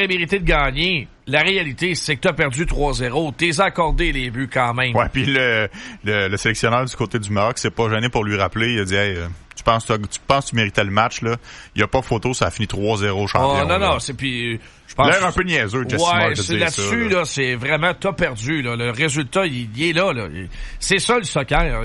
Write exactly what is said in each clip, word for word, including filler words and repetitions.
aurais mérité de gagner. La réalité, c'est que t'as perdu trois zéro. T'es accordé les buts quand même. Ouais, puis le, le, le sélectionneur du côté du Maroc s'est pas gêné pour lui rappeler. Il a dit, hey, tu penses, tu penses que tu méritais le match, là. Il y a pas photo, ça a fini trois zéro champion. Oh, non, là. non, c'est puis, je pense. L'air un peu niaiseux, Jesse ouais, Marsh, de c'est dire là-dessus, ça, là. là, c'est vraiment, t'as perdu, là. Le résultat, il, il est là, là. C'est ça, le soccer.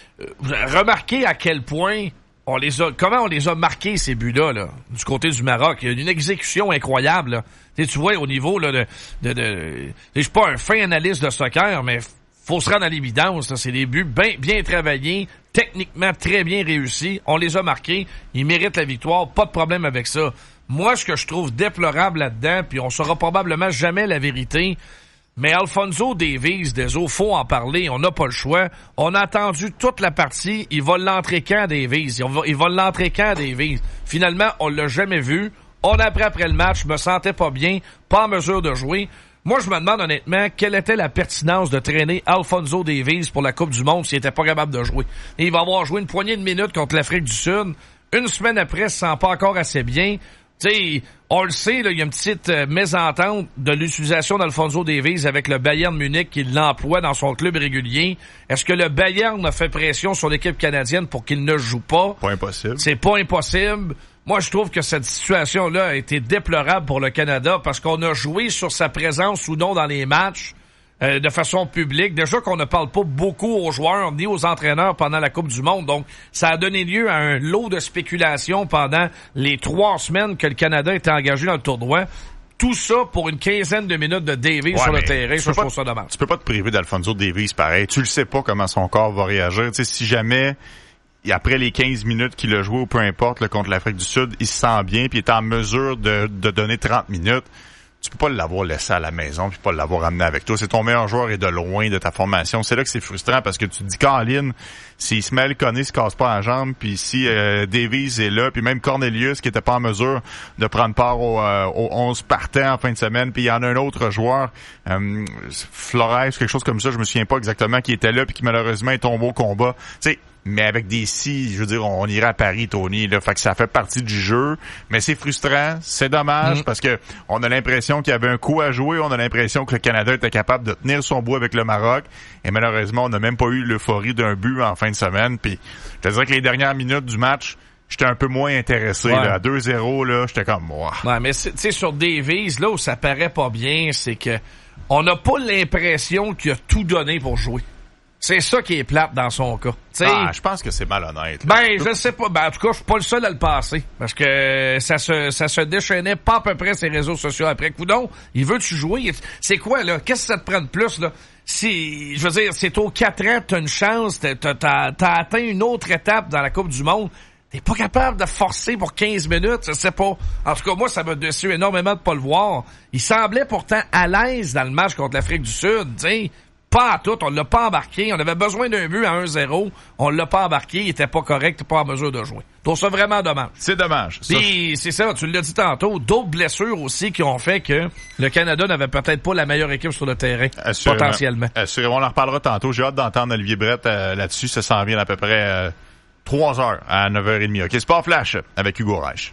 Remarquez à quel point on les a, comment on les a marqués, ces buts-là, là, du côté du Maroc. Il y a une exécution incroyable, là. Tu sais, tu vois, au niveau, là, de, de, de, je suis pas un fin analyste de soccer, mais faut se rendre à l'évidence, là. C'est des buts bien, bien travaillés, techniquement très bien réussis. On les a marqués. Ils méritent la victoire. Pas de problème avec ça. Moi, ce que je trouve déplorable là-dedans, puis on saura probablement jamais la vérité, mais Alphonso Davies, désolé, faut en parler, on n'a pas le choix. On a attendu toute la partie, il va l'entrer quand, Davies? Il va, il va l'entrer quand, Davies? Finalement, on l'a jamais vu. On a appris après le match, je me sentais pas bien, pas en mesure de jouer. Moi, je me demande honnêtement, quelle était la pertinence de traîner Alphonso Davies pour la Coupe du Monde s'il était pas capable de jouer. Et il va avoir joué une poignée de minutes contre l'Afrique du Sud. Une semaine après, il se sent pas encore assez bien. Tu sais, on le sait, là, il y a une petite euh, mésentente de l'utilisation d'Alphonso Davies avec le Bayern Munich qui l'emploie dans son club régulier. Est-ce que le Bayern a fait pression sur l'équipe canadienne pour qu'il ne joue pas? Pas impossible. C'est pas impossible. Moi, je trouve que cette situation-là a été déplorable pour le Canada parce qu'on a joué sur sa présence ou non dans les matchs. Euh, de façon publique. Déjà qu'on ne parle pas beaucoup aux joueurs ni aux entraîneurs pendant la Coupe du Monde. Donc, ça a donné lieu à un lot de spéculation pendant les trois semaines que le Canada était engagé dans le tournoi. Tout ça pour une quinzaine de minutes de Davies ouais, sur le terrain. Ça, je trouve ça dommage. Tu peux pas te priver d'Alphonso Davies pareil. Tu le sais pas comment son corps va réagir. Tu sais, si jamais, après les quinze minutes qu'il a joué ou peu importe là, contre l'Afrique du Sud, il se sent bien puis il est en mesure de, de donner trente minutes, tu peux pas l'avoir laissé à la maison puis pas l'avoir amené avec toi. C'est ton meilleur joueur et de loin de ta formation. C'est là que c'est frustrant parce que tu te dis Caroline, s'il se met à le connaître, il se casse pas la jambe, puis si euh, Davies est là, puis même Cornelius qui était pas en mesure de prendre part au, euh, au onze partants en fin de semaine, puis il y en a un autre joueur, euh, Flores, quelque chose comme ça, je me souviens pas exactement, qui était là puis qui malheureusement est tombé au combat. Tu sais, mais avec des si, je veux dire, on irait à Paris, Tony, là, fait que ça fait partie du jeu, mais c'est frustrant, c'est dommage, mmh. parce que on a l'impression qu'il y avait un coup à jouer, on a l'impression que le Canada était capable de tenir son bout avec le Maroc, et malheureusement, on n'a même pas eu l'euphorie d'un but en fin de semaine, puis je te dirais que les dernières minutes du match, j'étais un peu moins intéressé, ouais. là, à deux zéro, là, j'étais comme, moi. Ouais, mais tu sais, sur Davies, là où ça paraît pas bien, c'est que on n'a pas l'impression qu'il a tout donné pour jouer. C'est ça qui est plate dans son cas. T'sais, ah, je pense que c'est malhonnête. Là. Ben, je sais pas. Ben, en tout cas, je suis pas le seul à le passer. Parce que ça se, ça se déchaînait pas à peu près ses réseaux sociaux après. Coudon, il veut-tu jouer? C'est quoi, là? Qu'est-ce que ça te prend de plus, là? Si, je veux dire, c'est aux quatre ans, t'as une chance, t'as, t'as, t'as atteint une autre étape dans la Coupe du Monde. T'es pas capable de forcer pour quinze minutes, je sais pas. En tout cas, moi, ça m'a déçu énormément de pas le voir. Il semblait pourtant à l'aise dans le match contre l'Afrique du Sud, tu sais. Pas à tout, on l'a pas embarqué. On avait besoin d'un but à un zéro. On l'a pas embarqué. Il était pas correct, pas en mesure de jouer. Je trouve ça vraiment dommage. C'est dommage. Puis, c'est ça, tu l'as dit tantôt, d'autres blessures aussi qui ont fait que le Canada n'avait peut-être pas la meilleure équipe sur le terrain, Assurément. potentiellement. Assurément, on en reparlera tantôt. J'ai hâte d'entendre Olivier Brett euh, là-dessus. Ça s'en vient à peu près euh, trois heures à neuf heures trente. OK, Sport Flash avec Hugo Reich.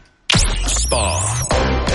Sport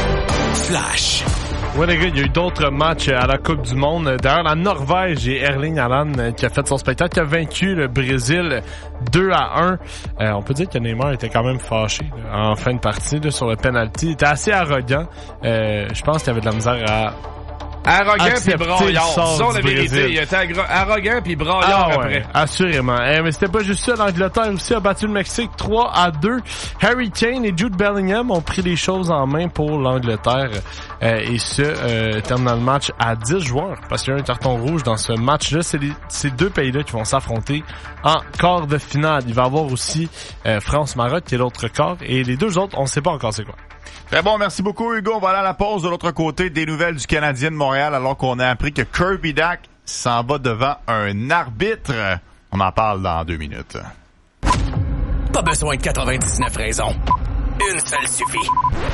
Flash. Ouais les gars, il y a eu d'autres matchs à la Coupe du Monde. D'ailleurs, la Norvège et Erling Haaland qui a fait son spectacle, qui a vaincu le Brésil deux à un. Euh, on peut dire que Neymar était quand même fâché là, en fin de partie là, sur le penalty. Il était assez arrogant. Euh, je pense qu'il avait de la misère à... Arrogant pis braillard. Disons la vérité. Il était agra- arrogant pis braillard ah, après. Ouais, assurément. Eh, mais c'était pas juste ça. L'Angleterre aussi a battu le Mexique trois à deux. Harry Kane et Jude Bellingham ont pris les choses en main pour l'Angleterre. Euh, et ce, euh, terminant le match à dix joueurs. Parce qu'il y a un carton rouge dans ce match-là. C'est les, ces deux pays-là qui vont s'affronter en quart de finale. Il va y avoir aussi euh, France-Maroc qui est l'autre quart. Et les deux autres, on ne sait pas encore c'est quoi. Très bon, merci beaucoup Hugo. On va aller à la pause. De l'autre côté, des nouvelles du Canadien de Montréal alors qu'on a appris que Kirby Dach s'en va devant un arbitre. On en parle dans deux minutes. Pas besoin de quatre-vingt-dix-neuf raisons. Une seule suffit.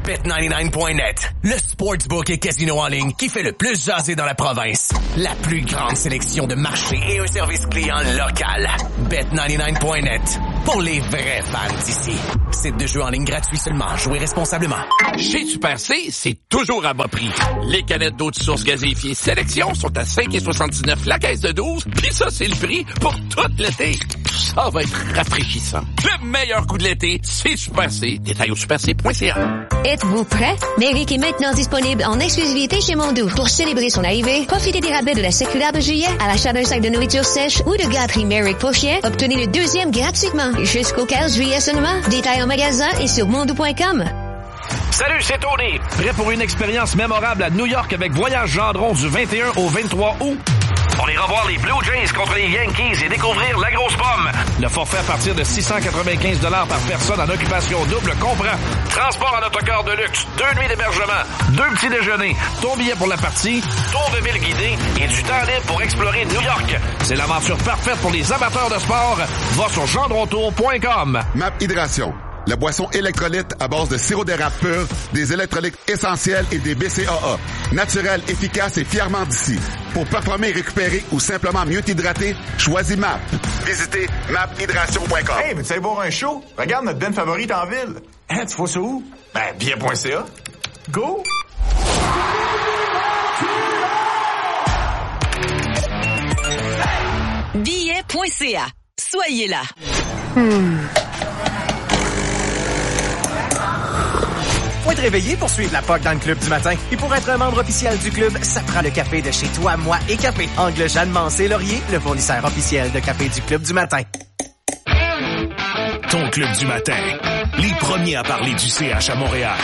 bet quatre-vingt-dix-neuf point net, le sportsbook et casino en ligne qui fait le plus jaser dans la province. La plus grande sélection de marchés et un service client local. bet quatre-vingt-dix-neuf point net, pour les vrais fans d'ici. Site de jeu en ligne gratuit seulement. Jouez responsablement. Chez Super C, c'est toujours à bas prix. Les canettes d'eau de source gazéifiée Sélection sont à cinq soixante-dix-neuf la caisse de douze, puis ça, c'est le prix pour tout l'été. Ça va être rafraîchissant. Le meilleur coup de l'été, c'est Super C. Détail au super c point c a. Êtes-vous prêt? Méric est maintenant disponible en exclusivité chez Mondou. Pour célébrer son arrivée, profitez des rabais de la circulaire de juillet à l'achat d'un sac de nourriture sèche ou de gâterie Méric pour chien. Obtenez le deuxième gratuitement jusqu'au quinze juillet seulement. Détail en magasin et sur mondou point com. Salut, c'est Tony. Prêt pour une expérience mémorable à New York avec Voyage Gendron du vingt et un au vingt-trois août? On ira voir les Blue Jays contre les Yankees et découvrir la grosse pomme. Le forfait à partir de six cent quatre-vingt-quinze dollars par personne en occupation double comprend transport en autocar de luxe, deux nuits d'hébergement, deux petits déjeuners, ton billet pour la partie, tour de ville guidé et du temps libre pour explorer New York. C'est l'aventure parfaite pour les amateurs de sport. Va sur gendrontour point com. Map Hydration. La boisson électrolyte à base de sirop d'érable pur, des électrolytes essentiels et des B C A A. Naturel, efficace et fièrement d'ici. Pour performer, récupérer ou simplement mieux t'hydrater, choisis M A P. Visitez map hydration point com. Hey, veux-tu aller voir un show? Regarde notre band favorite en ville. Hein, tu vois ça où? Ben, billet point c a. Go! billet point c a. Soyez là. Hmm. Faut être réveillé pour suivre la P O C dans le club du matin. Et pour être un membre officiel du club, ça prend le café de chez Toi, Moi et Café. Angle Jeanne Mancé Laurier, le fournisseur officiel de café du club du matin. Ton club du matin. Les premiers à parler du C H à Montréal.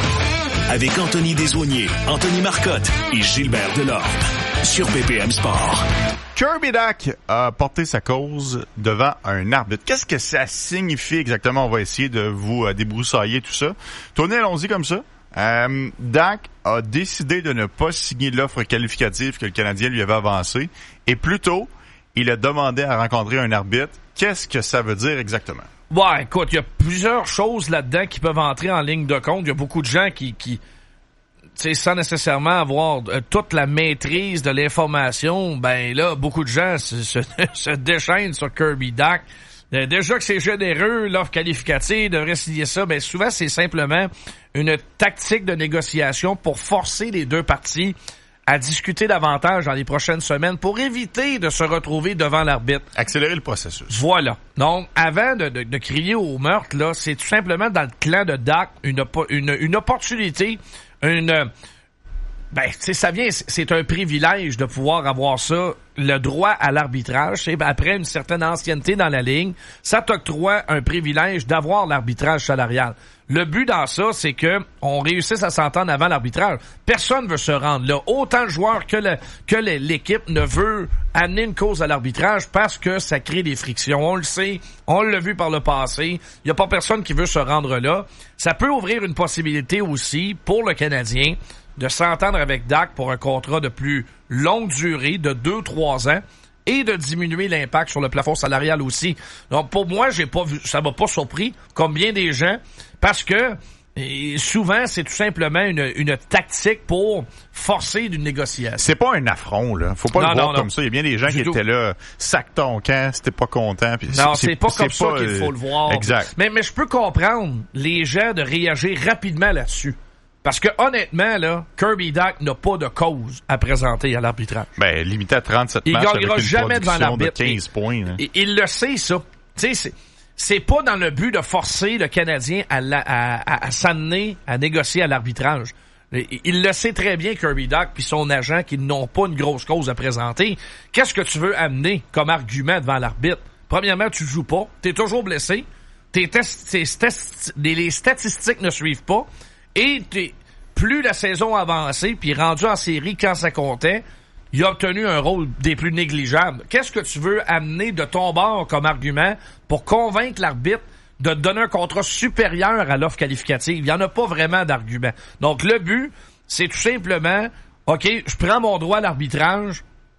Avec Anthony Desaulniers, Anthony Marcotte et Gilbert Delorme. Sur B P M Sport. Kirby Dach a porté sa cause devant un arbitre. Qu'est-ce que ça signifie exactement? On va essayer de vous euh, débroussailler tout ça. Tony, allons-y comme ça. Euh, Dach a décidé de ne pas signer l'offre qualificative que le Canadien lui avait avancée. Et plutôt, il a demandé à rencontrer un arbitre. Qu'est-ce que ça veut dire exactement? Ouais, écoute, il y a plusieurs choses là-dedans qui peuvent entrer en ligne de compte. Il y a beaucoup de gens qui... qui tu sais, sans nécessairement avoir euh, toute la maîtrise de l'information, ben là, beaucoup de gens se, se, se déchaînent sur Kirby Dach. Euh, déjà que c'est généreux, l'offre qualificative devrait signer ça, ben souvent c'est simplement une tactique de négociation pour forcer les deux parties à discuter davantage dans les prochaines semaines pour éviter de se retrouver devant l'arbitre. Accélérer le processus. Voilà. Donc, avant de, de, de crier au meurtre, là, c'est tout simplement dans le clan de Dach une, une, une opportunité, une... Ben, tu sais, ça vient, c'est un privilège de pouvoir avoir ça, le droit à l'arbitrage. C'est après une certaine ancienneté dans la ligne, ça t'octroie un privilège d'avoir l'arbitrage salarial. Le but dans ça, c'est que on réussisse à s'entendre avant l'arbitrage. Personne veut se rendre là. Autant de joueurs que, le, que le, l'équipe ne veut amener une cause à l'arbitrage parce que ça crée des frictions. On le sait, on l'a vu par le passé. Il n'y a pas personne qui veut se rendre là. Ça peut ouvrir une possibilité aussi pour le Canadien de s'entendre avec Dach pour un contrat de plus longue durée, de deux trois ans, et de diminuer l'impact sur le plafond salarial aussi. Donc, pour moi, j'ai pas vu, ça m'a pas surpris, comme bien des gens, parce que et souvent, c'est tout simplement une, une tactique pour forcer une négociation. C'est pas un affront, là. Faut pas non, le voir non, comme non. ça. Il y a bien des gens Du qui tout. étaient là, sac ton camp, si t'es pas content. Puis non, c'est, c'est pas c'est comme ça pas, qu'il faut le voir. Exact. Mais, mais je peux comprendre les gens de réagir rapidement là-dessus. Parce que honnêtement, là, Kirby Dach n'a pas de cause à présenter à l'arbitrage. Ben, limité à trente-sept il matchs gagnera avec une jamais devant production de l'arbitre. quinze points. Là. Il, il le sait, ça. Tu sais, c'est, c'est pas dans le but de forcer le Canadien à, la, à, à, à s'amener à négocier à l'arbitrage. Il, il le sait très bien, Kirby Dach, puis son agent, qu'ils n'ont pas une grosse cause à présenter. Qu'est-ce que tu veux amener comme argument devant l'arbitre? Premièrement, tu joues pas. T'es toujours blessé. Tes tests, tes tests, les statistiques ne suivent pas. Et t'es, plus la saison avancée, puis rendu en série quand ça comptait, il a obtenu un rôle des plus négligeables. Qu'est-ce que tu veux amener de ton bord comme argument pour convaincre l'arbitre de te donner un contrat supérieur à l'offre qualificative? Il n'y en a pas vraiment d'argument. Donc, le but, c'est tout simplement, OK, je prends mon droit à l'arbitrage,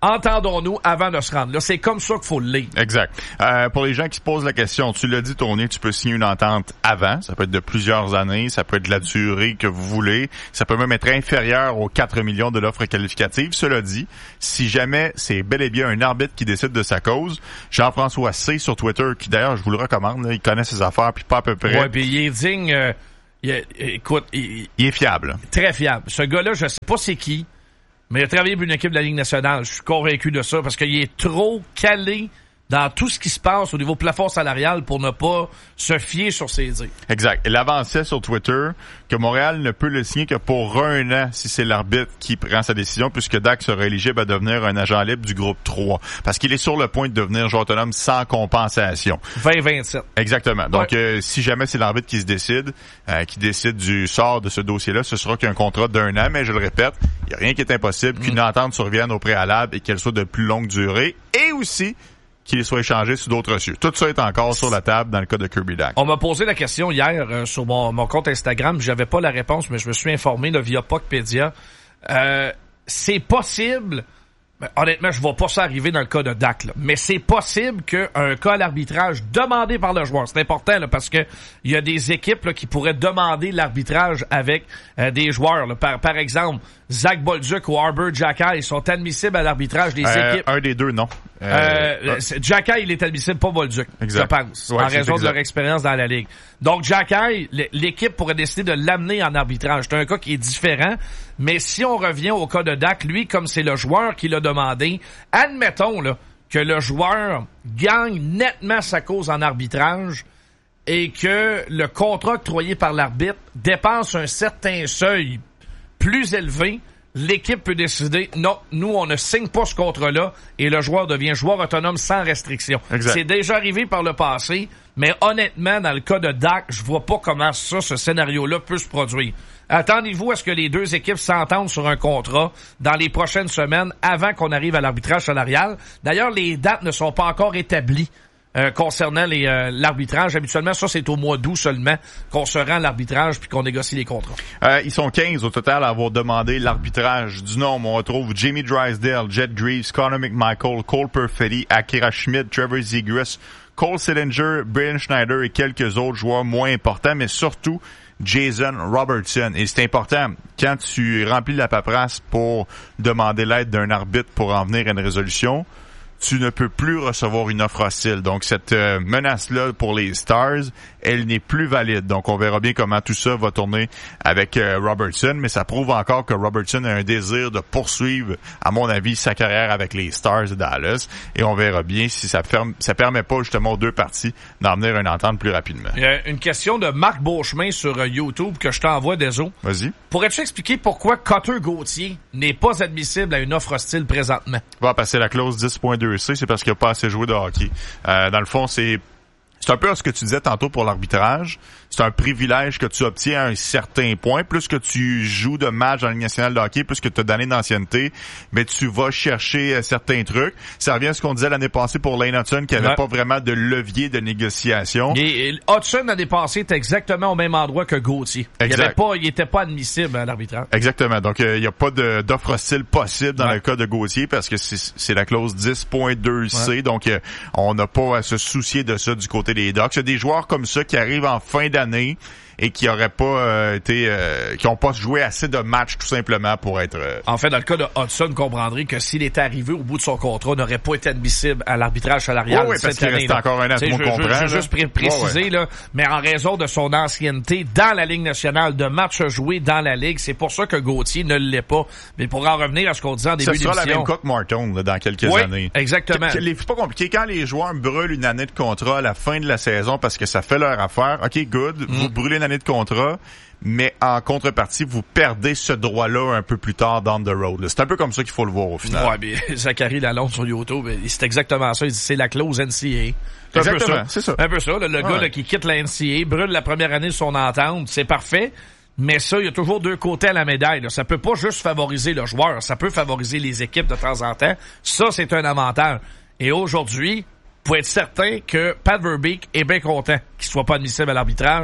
entendons-nous avant de se rendre là. C'est comme ça qu'il faut le lire. Exact. Euh, pour les gens qui se posent la question, tu l'as dit, Tony, tu peux signer une entente avant. Ça peut être de plusieurs années, ça peut être de la durée que vous voulez. Ça peut même être inférieur aux quatre millions de l'offre qualificative. Cela dit, si jamais c'est bel et bien un arbitre qui décide de sa cause, Jean-François C. sur Twitter, qui d'ailleurs, je vous le recommande, là, il connaît ses affaires, puis pas à peu près. Ouais, puis il est digne... Euh, il est, écoute... Il, il est fiable. Très fiable. Ce gars-là, je sais pas c'est qui, mais il a travaillé pour une équipe de la Ligue nationale. Je suis convaincu de ça parce qu'il est trop calé dans tout ce qui se passe au niveau plafond salarial pour ne pas se fier sur ses dires. Exact. Il avançait sur Twitter que Montréal ne peut le signer que pour un an si c'est l'arbitre qui prend sa décision, puisque Dak sera éligible à devenir un agent libre du groupe trois. Parce qu'il est sur le point de devenir joueur autonome sans compensation. vingt vingt-sept. Exactement. Donc, ouais. euh, si jamais c'est l'arbitre qui se décide, euh, qui décide du sort de ce dossier-là, ce sera qu'un contrat d'un an, mais je le répète, il n'y a rien qui est impossible, mm. qu'une entente survienne au préalable et qu'elle soit de plus longue durée, et aussi qu'il soit échangé sous d'autres cieux. Tout ça est encore sur la table dans le cas de Kirby Dach. On m'a posé la question hier euh, sur mon, mon compte Instagram. J'avais pas la réponse, mais je me suis informé là, via Puckpedia. Euh, c'est possible... Ben, honnêtement, je vois pas ça arriver dans le cas de Dak, là. Mais c'est possible qu'un cas à l'arbitrage demandé par le joueur, c'est important là, parce que il y a des équipes là, qui pourraient demander l'arbitrage avec euh, des joueurs. Là. Par, par exemple, Zach Bolduc ou Arbor Xhekaj, ils sont admissibles à l'arbitrage des euh, équipes. Un des deux, non. Euh, euh, Xhekaj, il est admissible, pas Bolduc, exact. je pense, ouais, en raison exact. de leur expérience dans la Ligue. Donc, Xhekaj, l'équipe pourrait décider de l'amener en arbitrage. C'est un cas qui est différent, mais si on revient au cas de Dak, lui, comme c'est le joueur qui l'a demandé, admettons là que le joueur gagne nettement sa cause en arbitrage et que le contrat octroyé par l'arbitre dépasse un certain seuil plus élevé, l'équipe peut décider, non, nous, on ne signe pas ce contrat-là et le joueur devient joueur autonome sans restriction. Exact. C'est déjà arrivé par le passé, mais honnêtement, dans le cas de Dak, je vois pas comment ça, ce scénario-là peut se produire. Attendez-vous à ce que les deux équipes s'entendent sur un contrat dans les prochaines semaines avant qu'on arrive à l'arbitrage salarial. D'ailleurs, les dates ne sont pas encore établies. Euh, concernant les, euh, l'arbitrage. Habituellement, ça, c'est au mois d'août seulement qu'on se rend à l'arbitrage puis qu'on négocie les contrats. Euh, ils sont quinze au total à avoir demandé l'arbitrage du nom. On retrouve Jamie Drysdale, Jet Greaves, Connor McMichael, Cole Perfetti, Akira Schmidt, Trevor Zegras, Cole Sillinger, Brian Schneider et quelques autres joueurs moins importants, mais surtout Jason Robertson. Et c'est important, quand tu remplis la paperasse pour demander l'aide d'un arbitre pour en venir à une résolution, tu ne peux plus recevoir une offre hostile. Donc, cette euh, menace-là pour les Stars, elle n'est plus valide. Donc, on verra bien comment tout ça va tourner avec euh, Robertson, mais ça prouve encore que Robertson a un désir de poursuivre, à mon avis, sa carrière avec les Stars de Dallas. Et on verra bien si ça, ferme, ça permet pas justement aux deux parties d'en venir une entente plus rapidement. Il y a une question de Marc Beauchemin sur euh, YouTube que je t'envoie, Deso. Vas-y. Pourrais-tu expliquer pourquoi Cutter Gauthier n'est pas admissible à une offre hostile présentement? On va passer la clause dix point deux C, c'est parce qu'il n'a pas assez joué de hockey. Euh, dans le fond, c'est c'est un peu ce que tu disais tantôt pour l'arbitrage. C'est un privilège que tu obtiens à un certain point. Plus que tu joues de matchs dans la Ligue nationale de hockey, plus que tu as d'années d'ancienneté, mais tu vas chercher euh, certains trucs. Ça revient à ce qu'on disait l'année passée pour Lane Hudson, qui n'avait ouais. pas vraiment de levier de négociation. Et, et Hudson, l'année passée, était exactement au même endroit que Gauthier. Exact. Il avait pas, il était pas admissible à l'arbitrage. Exactement. Donc, il euh, n'y a pas de, d'offre hostile possible dans ouais. le cas de Gauthier parce que c'est, c'est la clause dix point deux C. Ouais. Donc, euh, on n'a pas à se soucier de ça du côté des Ducks. Il y a des joueurs comme ça qui arrivent en fin d'année et qui auraient pas euh, été euh, qui ont pas joué assez de matchs tout simplement pour être euh... En fait, dans le cas de Hudson, vous comprendrez que s'il était arrivé au bout de son contrat, n'aurait pas été admissible à l'arbitrage salarial oui, oui, cette parce qu'il année. Reste encore un an, tout le monde comprend. Je veux juste pré- préciser ouais, ouais. là, mais en raison de son ancienneté dans la Ligue nationale, de matchs joués dans la Ligue, c'est pour ça que Gauthier ne l'est pas. Mais pour en revenir à ce qu'on disait en début d'émission, ce sera la même cas que Martin là, dans quelques oui, années. Exactement. C'est pas compliqué quand les joueurs brûlent une année de contrat à la fin de la saison parce que ça fait leur affaire. OK, good, mm. vous brûlez une année de contrat. Mais en contrepartie, vous perdez ce droit-là un peu plus tard down the road. Là. C'est un peu comme ça qu'il faut le voir au final. Ouais, mais Zachary Lalonde sur YouTube, c'est exactement ça. Il dit c'est la clause N C A A. C'est Exactement, un peu ça. c'est ça. Un peu ça. Là, le ouais. gars là, qui quitte la N C A A, brûle la première année de son entente, c'est parfait. Mais ça, il y a toujours deux côtés à la médaille. Là. Ça peut pas juste favoriser le joueur, ça peut favoriser les équipes de temps en temps. Ça, c'est un avantage. Et aujourd'hui, pour être certain que Pat Verbeek est bien content qu'il soit pas admissible à l'arbitrage.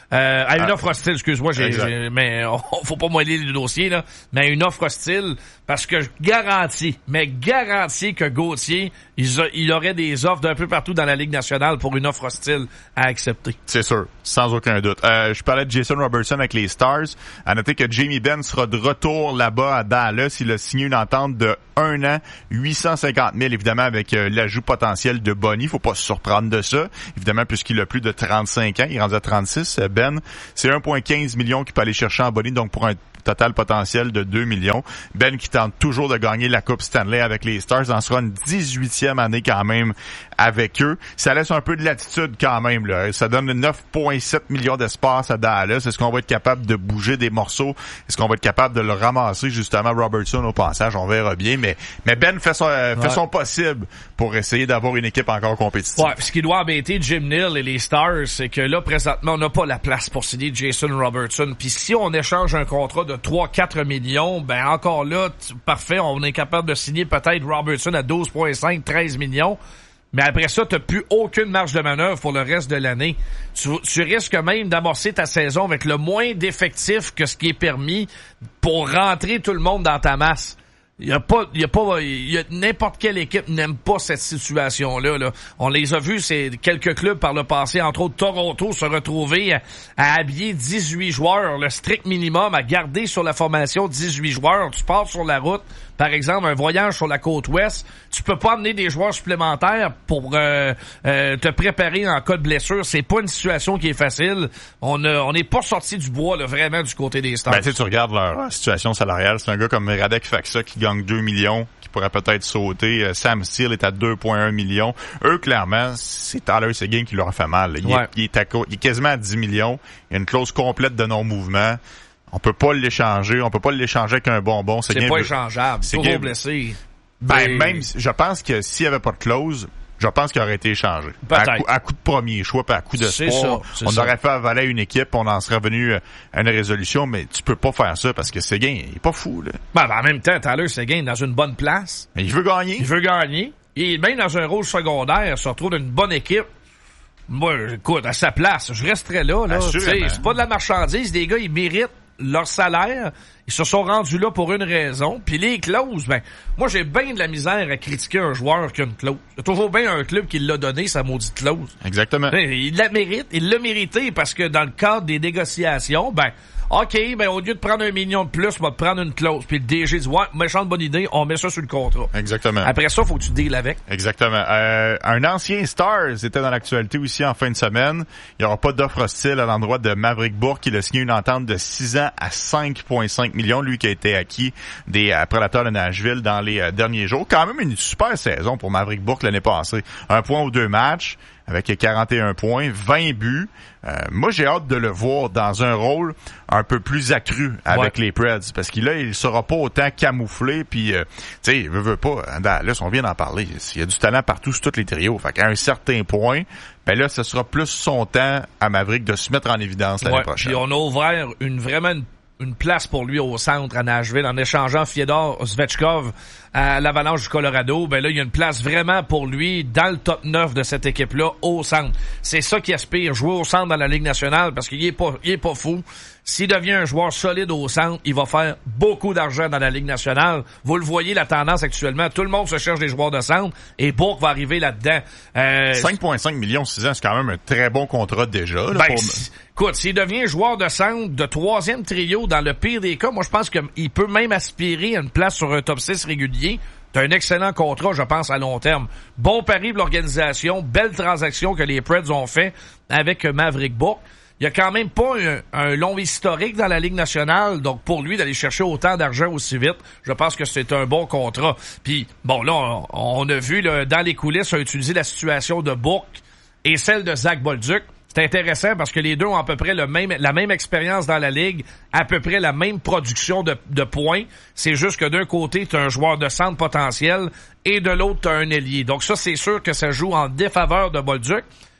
Euh, à une ah, offre hostile, excuse-moi, j'ai, j'ai, mais on, faut pas moller le dossier, là. Mais à une offre hostile, parce que je garantis, mais garantis que Gauthier, il, a, il aurait des offres d'un peu partout dans la Ligue nationale pour une offre hostile à accepter. C'est sûr, sans aucun doute. Euh, je parlais de Jason Robertson avec les Stars. À noter que Jamie Benn sera de retour là-bas à Dallas. Il a signé une entente de un an, huit cent cinquante mille, évidemment, avec euh, l'ajout potentiel de Bonnie. Faut pas se surprendre de ça, évidemment, puisqu'il a plus de trente-cinq ans. Il est rendu à trente-six, Ben. C'est un virgule quinze million qu'il peut aller chercher en Bonnie, donc pour un total potentiel de deux millions. Ben qui tente toujours de gagner la Coupe Stanley avec les Stars, en sera une dix-huitième année quand même avec eux. Ça laisse un peu de latitude quand même, là. Ça donne neuf virgule sept millions d'espace à Dallas. Est-ce qu'on va être capable de bouger des morceaux? Est-ce qu'on va être capable de le ramasser, justement, Robertson au passage? On verra bien, mais, mais Ben fait son, euh, fait ouais. son possible pour essayer d'avoir une équipe encore compétitive. Ouais, ce qui doit embêter Jim Nill et les Stars, c'est que là, présentement, on n'a pas la place pour signer Jason Robertson. Puis si on échange un contrat de trois à quatre millions, ben encore là, t- parfait, on est capable de signer peut-être Robertson à douze virgule cinq, treize millions. Mais après ça, t'as plus aucune marge de manœuvre pour le reste de l'année. Tu, tu risques même d'amorcer ta saison avec le moins d'effectifs que ce qui est permis pour rentrer tout le monde dans ta masse. Il y a pas, il y a pas, il y a n'importe quelle équipe n'aime pas cette situation-là, là. On les a vus, c'est quelques clubs par le passé, entre autres Toronto, se retrouver à, à habiller dix-huit joueurs, le strict minimum, à garder sur la formation dix-huit joueurs. Tu pars sur la route, par exemple, un voyage sur la côte ouest, tu peux pas amener des joueurs supplémentaires pour euh, euh, te préparer en cas de blessure. C'est pas une situation qui est facile. On a, on n'est pas sorti du bois, là, vraiment, du côté des Stars. Ben, tu sais, tu regardes leur situation salariale, c'est un gars comme Radek Faksa qui gagne deux millions, qui pourrait peut-être sauter. Euh, Sam Steele est à deux virgule un millions. Eux, clairement, c'est Tyler Seguin qui leur a fait mal. Il, ouais. est, il, est à, il est quasiment à dix millions. Il y a une clause complète de non-mouvement. On peut pas l'échanger. On peut pas l'échanger avec un bonbon. C'est, c'est pas échangeable. C'est toujours blessé. Ben, Mais... même, je pense que s'il y avait pas de clause, je pense qu'il aurait été échangé. À coup, à coup de premier choix, pas à coup d'espoir. On ça. aurait fait avaler une équipe, on en serait venu à une résolution, mais tu peux pas faire ça parce que Seguin, il est pas fou, là. Ben, ben en même temps, Tyler Seguin est dans une bonne place. Mais il veut gagner. Il veut gagner. Il est même dans un rôle secondaire, il se retrouve dans une bonne équipe. Moi, écoute, à sa place, je resterais là, là. C'est pas de la marchandise. Les gars, ils méritent leur salaire. Ils se sont rendus là pour une raison. Puis les clauses, ben, moi, j'ai bien de la misère à critiquer un joueur qui a une clause. Il y a toujours bien un club qui l'a donné, sa maudite clause. Exactement. Il la mérite. Il l'a mérité parce que dans le cadre des négociations, ben, OK, ben, au lieu de prendre un million de plus, on va te prendre une clause. Puis le D G dit, ouais, méchante bonne idée, on met ça sur le contrat. Exactement. Après ça, faut que tu deals avec. Exactement. Euh, un ancien Stars était dans l'actualité aussi en fin de semaine. Il n'y aura pas d'offre hostile à l'endroit de Maverick Bourque. Il a signé une entente de six ans à cinq virgule cinq millions. Lui qui a été acquis des euh, Prédateurs de Nashville dans les euh, derniers jours. Quand même une super saison pour Maverick Bourque l'année passée. Un point ou deux matchs avec quarante et un points, vingt buts. Euh, moi, j'ai hâte de le voir dans un rôle un peu plus accru avec ouais. les Preds, parce qu'il là, il sera pas autant camouflé, puis euh, tu sais, veut, veut pas. Là, on vient d'en parler. Il y a du talent partout sur tous les trios. Fait qu'à un certain point, ben là, ce sera plus son temps à Maverick de se mettre en évidence l'année ouais, prochaine. Puis on a ouvert une vraiment une une place pour lui au centre à Nashville en échangeant Fyodor Svechkov à l'Avalanche du Colorado. Ben là, il y a une place vraiment pour lui dans le top neuf de cette équipe-là au centre. C'est ça qu'il aspire, jouer au centre dans la Ligue nationale parce qu'il est pas, il est pas fou. S'il devient un joueur solide au centre, il va faire beaucoup d'argent dans la Ligue nationale. Vous le voyez, la tendance actuellement, tout le monde se cherche des joueurs de centre et Bourque va arriver là-dedans. Euh, cinq virgule cinq millions six ans, c'est quand même un très bon contrat déjà. Là, ben, pour... Écoute, s'il devient joueur de centre de troisième trio, dans le pire des cas, moi je pense qu'il peut même aspirer à une place sur un top six régulier. C'est un excellent contrat, je pense, à long terme. Bon pari pour l'organisation, belle transaction que les Preds ont fait avec Maverick Bourque. Il y a quand même pas un, un long historique dans la Ligue nationale, donc pour lui d'aller chercher autant d'argent aussi vite, je pense que c'est un bon contrat. Puis bon, là, on, on a vu là, dans les coulisses, on a utilisé la situation de Bourque et celle de Zach Bolduc. C'est intéressant parce que les deux ont à peu près le même, la même expérience dans la Ligue, à peu près la même production de, de points. C'est juste que d'un côté, tu as un joueur de centre potentiel et de l'autre, tu as un ailier. Donc ça, c'est sûr que ça joue en défaveur de Bolduc.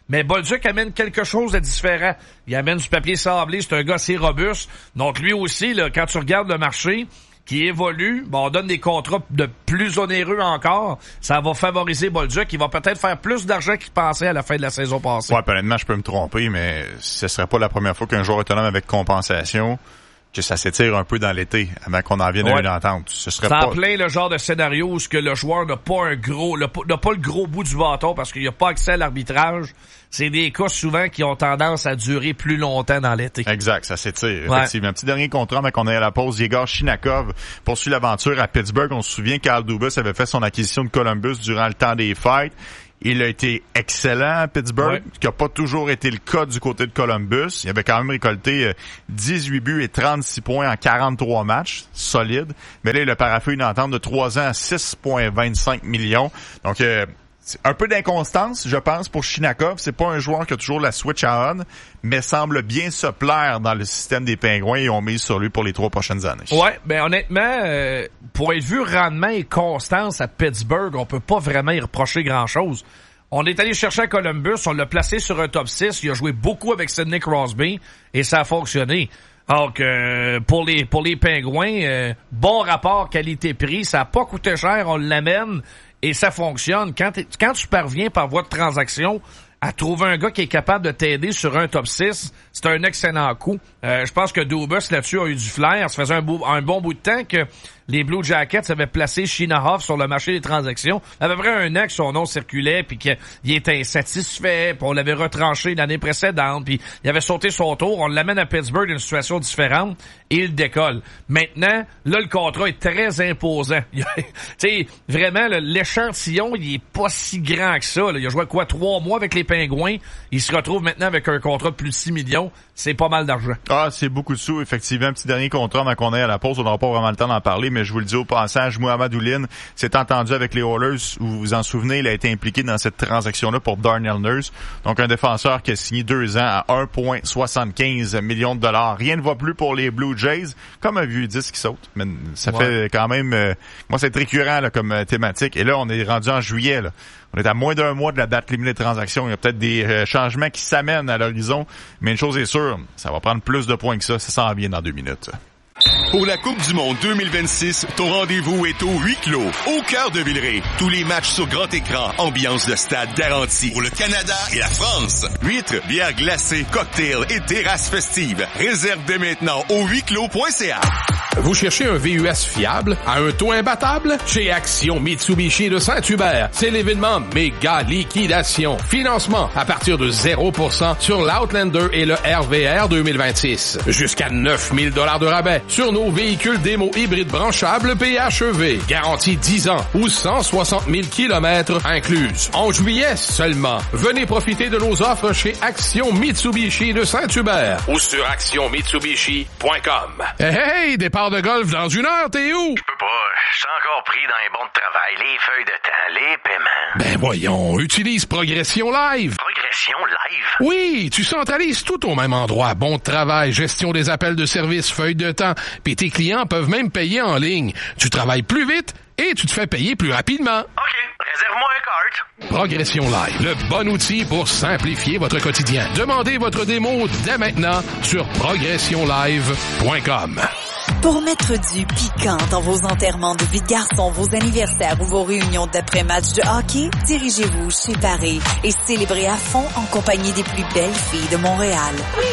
Mais Bolduc amène quelque chose de différent. Il amène du papier sablé, c'est un gars assez robuste. Donc lui aussi, là, quand tu regardes le marché qui évolue, bon, on donne des contrats de plus onéreux encore, ça va favoriser Bolduc. Il va peut-être faire plus d'argent qu'il pensait à la fin de la saison passée. Ouais, honnêtement, je peux me tromper, mais ce serait pas la première fois qu'un joueur autonome avec compensation, que ça s'étire un peu dans l'été, avant qu'on en vienne ouais. à une entente. Ce serait ça pas... en plein le genre de scénario où ce que le joueur n'a pas un gros, le, n'a pas le gros bout du bâton parce qu'il n'a pas accès à l'arbitrage. C'est des cas souvent qui ont tendance à durer plus longtemps dans l'été. Exact, ça s'étire. Ouais. Effectivement. Un petit dernier contrat avant qu'on aille à la pause. Yegor Shinakov poursuit l'aventure à Pittsburgh. On se souvient qu'Al Dubas avait fait son acquisition de Columbus durant le temps des fêtes. Il a été excellent à Pittsburgh, ouais. ce qui n'a pas toujours été le cas du côté de Columbus. Il avait quand même récolté dix-huit buts et trente-six points en quarante-trois matchs, solide. Mais là, il a paraphé une entente de trois ans à six virgule vingt-cinq millions. Donc, euh, un peu d'inconstance, je pense, pour Shinakov. C'est pas un joueur qui a toujours la switch à on, mais semble bien se plaire dans le système des Pingouins et ont mis sur lui pour les trois prochaines années. Ouais, ben honnêtement, euh, point de vue rendement et constance à Pittsburgh, on peut pas vraiment y reprocher grand-chose. On est allé chercher à Columbus, on l'a placé sur un top six, il a joué beaucoup avec Sidney Crosby et ça a fonctionné. Donc, euh, pour les pour les Pingouins, euh, bon rapport qualité-prix, ça a pas coûté cher, on l'amène. Et ça fonctionne. Quand, quand tu parviens par voie de transaction à trouver un gars qui est capable de t'aider sur un top six, c'est un excellent coup. Euh, je pense que Dubas là-dessus a eu du flair. Ça faisait un, beau, un bon bout de temps que les Blue Jackets avaient placé Shinahov sur le marché des transactions. À peu près un an que son nom circulait, puis qu'il était insatisfait, puis on l'avait retranché l'année précédente, puis il avait sauté son tour. On l'amène à Pittsburgh dans une situation différente, et il décolle. Maintenant, là, le contrat est très imposant. Tu sais, vraiment, là, l'échantillon, il est pas si grand que ça. Là. Il a joué quoi, trois mois avec les Pingouins. Il se retrouve maintenant avec un contrat de plus de six millions. C'est pas mal d'argent. Ah, c'est beaucoup de sous, effectivement. Un petit dernier contrat avant qu'on aille à la pause. On n'aura pas vraiment le temps d'en parler, mais je vous le dis au passage, Mohamed Oulin s'est entendu avec les Oilers. Vous vous en souvenez, il a été impliqué dans cette transaction-là pour Darnell Nurse. Donc, un défenseur qui a signé deux ans à un virgule soixante-quinze millions de dollars. Rien ne va plus pour les Blue Jays. Comme un vieux disque qui saute. Mais ça ouais. fait quand même... Euh, moi, c'est récurrent là, comme euh, thématique. Et là, on est rendu en juillet, là. On est à moins d'un mois de la date limite de transaction. Il y a peut-être des euh, changements qui s'amènent à l'horizon. Mais une chose est sûre, ça va prendre plus de points que ça. Ça s'en vient dans deux minutes. Pour la Coupe du Monde deux mille vingt-six, ton rendez-vous est au huis clos, au cœur de Villeray. Tous les matchs sur grand écran, ambiance de stade garantie. Pour le Canada et la France, huîtres, bières glacées, cocktails et terrasses festives. Réserve dès maintenant au huis clos point c a. Vous cherchez un V U S fiable à un taux imbattable? Chez Action Mitsubishi de Saint-Hubert, c'est l'événement méga liquidation. Financement à partir de zéro pour cent sur l'Outlander et le R V R deux mille vingt-six. Jusqu'à neuf mille dollars de rabais sur nos véhicules démo hybrides branchables P H E V. Garantie dix ans ou cent soixante mille kilomètres incluses. En juillet seulement, venez profiter de nos offres chez Action Mitsubishi de Saint-Hubert ou sur action mitsubishi point com. Hey, hey, départ de golf dans une heure, t'es où? Je peux pas, je suis encore pris dans les bons de travail, les feuilles de temps, les paiements. Ben voyons, utilise Progression Live. Progression Live? Oui, tu centralises tout au même endroit. Bon de travail, gestion des appels de service, feuilles de temps, puis tes clients peuvent même payer en ligne. Tu travailles plus vite et tu te fais payer plus rapidement. OK, réserve-moi un cart. Progression Live, le bon outil pour simplifier votre quotidien. Demandez votre démo dès maintenant sur progression live point com. Pour mettre du piquant dans vos enterrements de vie de garçon, vos anniversaires ou vos réunions d'après-match de hockey, dirigez-vous chez Paris et célébrez à fond en compagnie des plus belles filles de Montréal.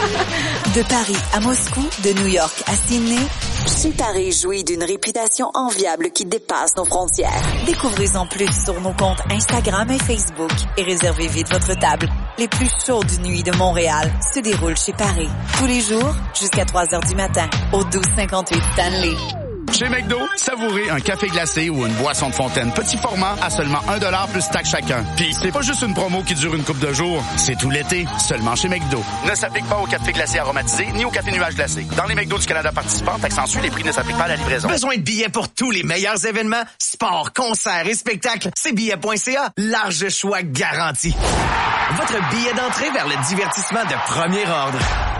De Paris à Moscou, de New York à Sydney, chez Paris jouit d'une réputation enviable qui dépasse nos frontières. Découvrez-en plus sur nos comptes Instagram et Facebook et réservez vite votre table. Les plus chaudes nuits de Montréal se déroulent chez Paris. Tous les jours, jusqu'à trois heures du matin, au douze cinquante-huit Stanley. Chez McDo, savourez un café glacé ou une boisson de fontaine petit format à seulement un dollar plus taxe chacun. Puis c'est pas juste une promo qui dure une couple de jours, c'est tout l'été, seulement chez McDo. Ne s'applique pas au café glacé aromatisé ni au café nuage glacé. Dans les McDo du Canada participants, t'accentues, les prix ne s'appliquent pas à la livraison. Besoin de billets pour tous les meilleurs événements, sports, concerts et spectacles? C'est billets point c a, large choix garanti. Votre billet d'entrée vers le divertissement de premier ordre.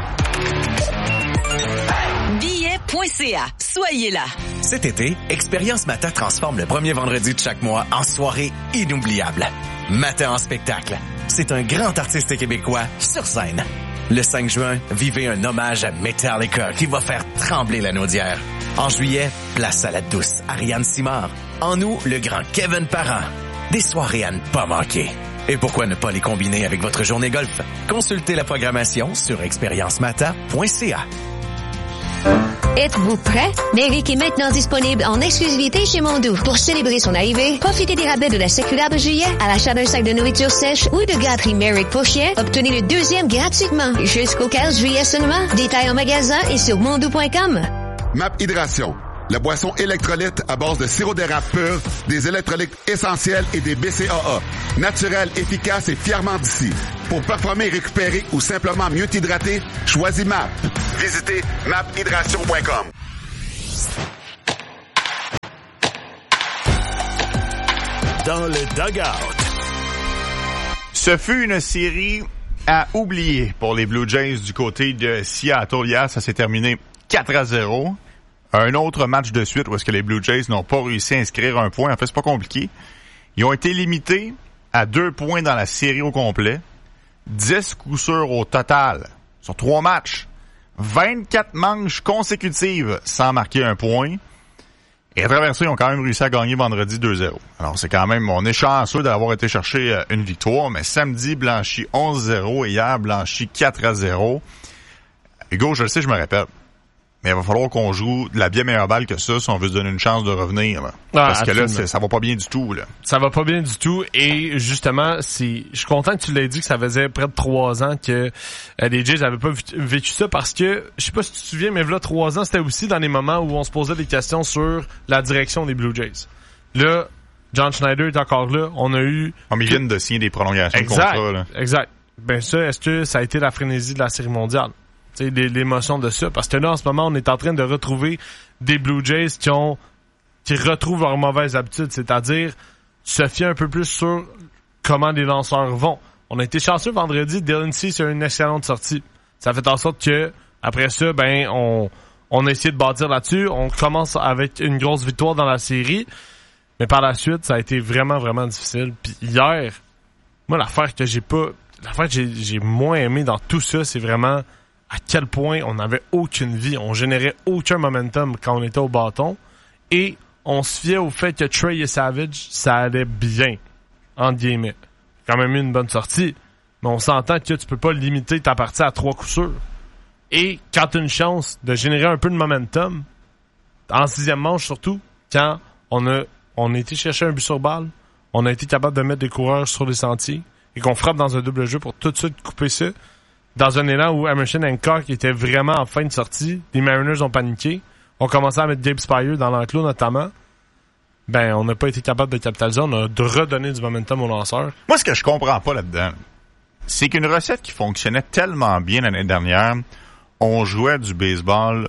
billets point c a. Soyez là. Cet été, Expérience Matin transforme le premier vendredi de chaque mois en soirée inoubliable. Matin en spectacle, c'est un grand artiste québécois sur scène. Le cinq juin, vivez un hommage à Metallica qui va faire trembler la Naudière. En juillet, place à la douce Ariane Simard. En août, le grand Kevin Parent. Des soirées à ne pas manquer. Et pourquoi ne pas les combiner avec votre journée golf? Consultez la programmation sur expérience mata point c a. Êtes-vous prêt? Méric est maintenant disponible en exclusivité chez Mondou. Pour célébrer son arrivée, profitez des rabais de la circulaire de juillet à l'achat d'un sac de nourriture sèche ou de gâterie Méric pour chien. Obtenez le deuxième gratuitement. Jusqu'au quinze juillet seulement. Détails en magasin et sur mondou point com. Map Hydration, la boisson électrolyte à base de sirop d'érable pur, des électrolytes essentiels et des B C A A. Naturel, efficace et fièrement d'ici. Pour performer, récupérer ou simplement mieux t'hydrater, choisis M A P. Visitez map hydration point com. Dans le dugout. Ce fut une série à oublier pour les Blue Jays du côté de Seattle. Hier, ça s'est terminé quatre à zéro. Un autre match de suite où est-ce que les Blue Jays n'ont pas réussi à inscrire un point. En fait, c'est pas compliqué. Ils ont été limités à deux points dans la série au complet. dix coups sûrs au total sur trois matchs. vingt-quatre manches consécutives sans marquer un point. Et à travers ça, ils ont quand même réussi à gagner vendredi deux zéro. Alors, c'est quand même, on est chanceux d'avoir été chercher une victoire, mais samedi, blanchi onze zéro et hier, blanchi quatre à zéro. Hugo, je le sais, je me répète. Mais il va falloir qu'on joue de la bien meilleure balle que ça si on veut se donner une chance de revenir. Là. Ah, Parce que absolument. là, ça va pas bien du tout. Là. Ça va pas bien du tout. Et justement, c'est, je suis content que tu l'aies dit que ça faisait près de trois ans que euh, les Jays n'avaient pas vécu ça parce que, je sais pas si tu te souviens, mais là, trois ans, c'était aussi dans les moments où on se posait des questions sur la direction des Blue Jays. Là, John Schneider est encore là. On a eu... On ils viennent de signer des prolongations exact, de contrat. Là. Exact. Ben ça, est-ce que ça a été la frénésie de la Série mondiale? Tu sais, l'émotion de ça. Parce que là, en ce moment, on est en train de retrouver des Blue Jays qui ont, qui retrouvent leurs mauvaises habitudes. C'est-à-dire, se fier un peu plus sur comment les lanceurs vont. On a été chanceux vendredi. Dylan Cease a eu une excellente sortie. Ça fait en sorte que, après ça, ben, on, on a essayé de bâtir là-dessus. On commence avec une grosse victoire dans la série. Mais par la suite, ça a été vraiment, vraiment difficile. Puis hier, moi, l'affaire que j'ai pas, l'affaire que j'ai, j'ai moins aimé dans tout ça, c'est vraiment à quel point on n'avait aucune vie. On générait aucun momentum quand on était au bâton. Et on se fiait au fait que Trey et Savage, ça allait bien. Entre guillemets. Quand même eu une bonne sortie. Mais on s'entend que tu peux pas limiter ta partie à trois coups sûrs. Et quand tu as une chance de générer un peu de momentum, en sixième manche surtout, quand on a, on a été chercher un but sur balle, on a été capable de mettre des coureurs sur les sentiers, et qu'on frappe dans un double jeu pour tout de suite couper ça, dans un élan où Emerson Hancock était vraiment en fin de sortie, les Mariners ont paniqué, ont commencé à mettre Gabe Spire dans l'enclos notamment, ben on n'a pas été capable de capitaliser, on a de redonner du momentum aux lanceurs. Moi, ce que je comprends pas là-dedans, c'est qu'une recette qui fonctionnait tellement bien l'année dernière, on jouait du baseball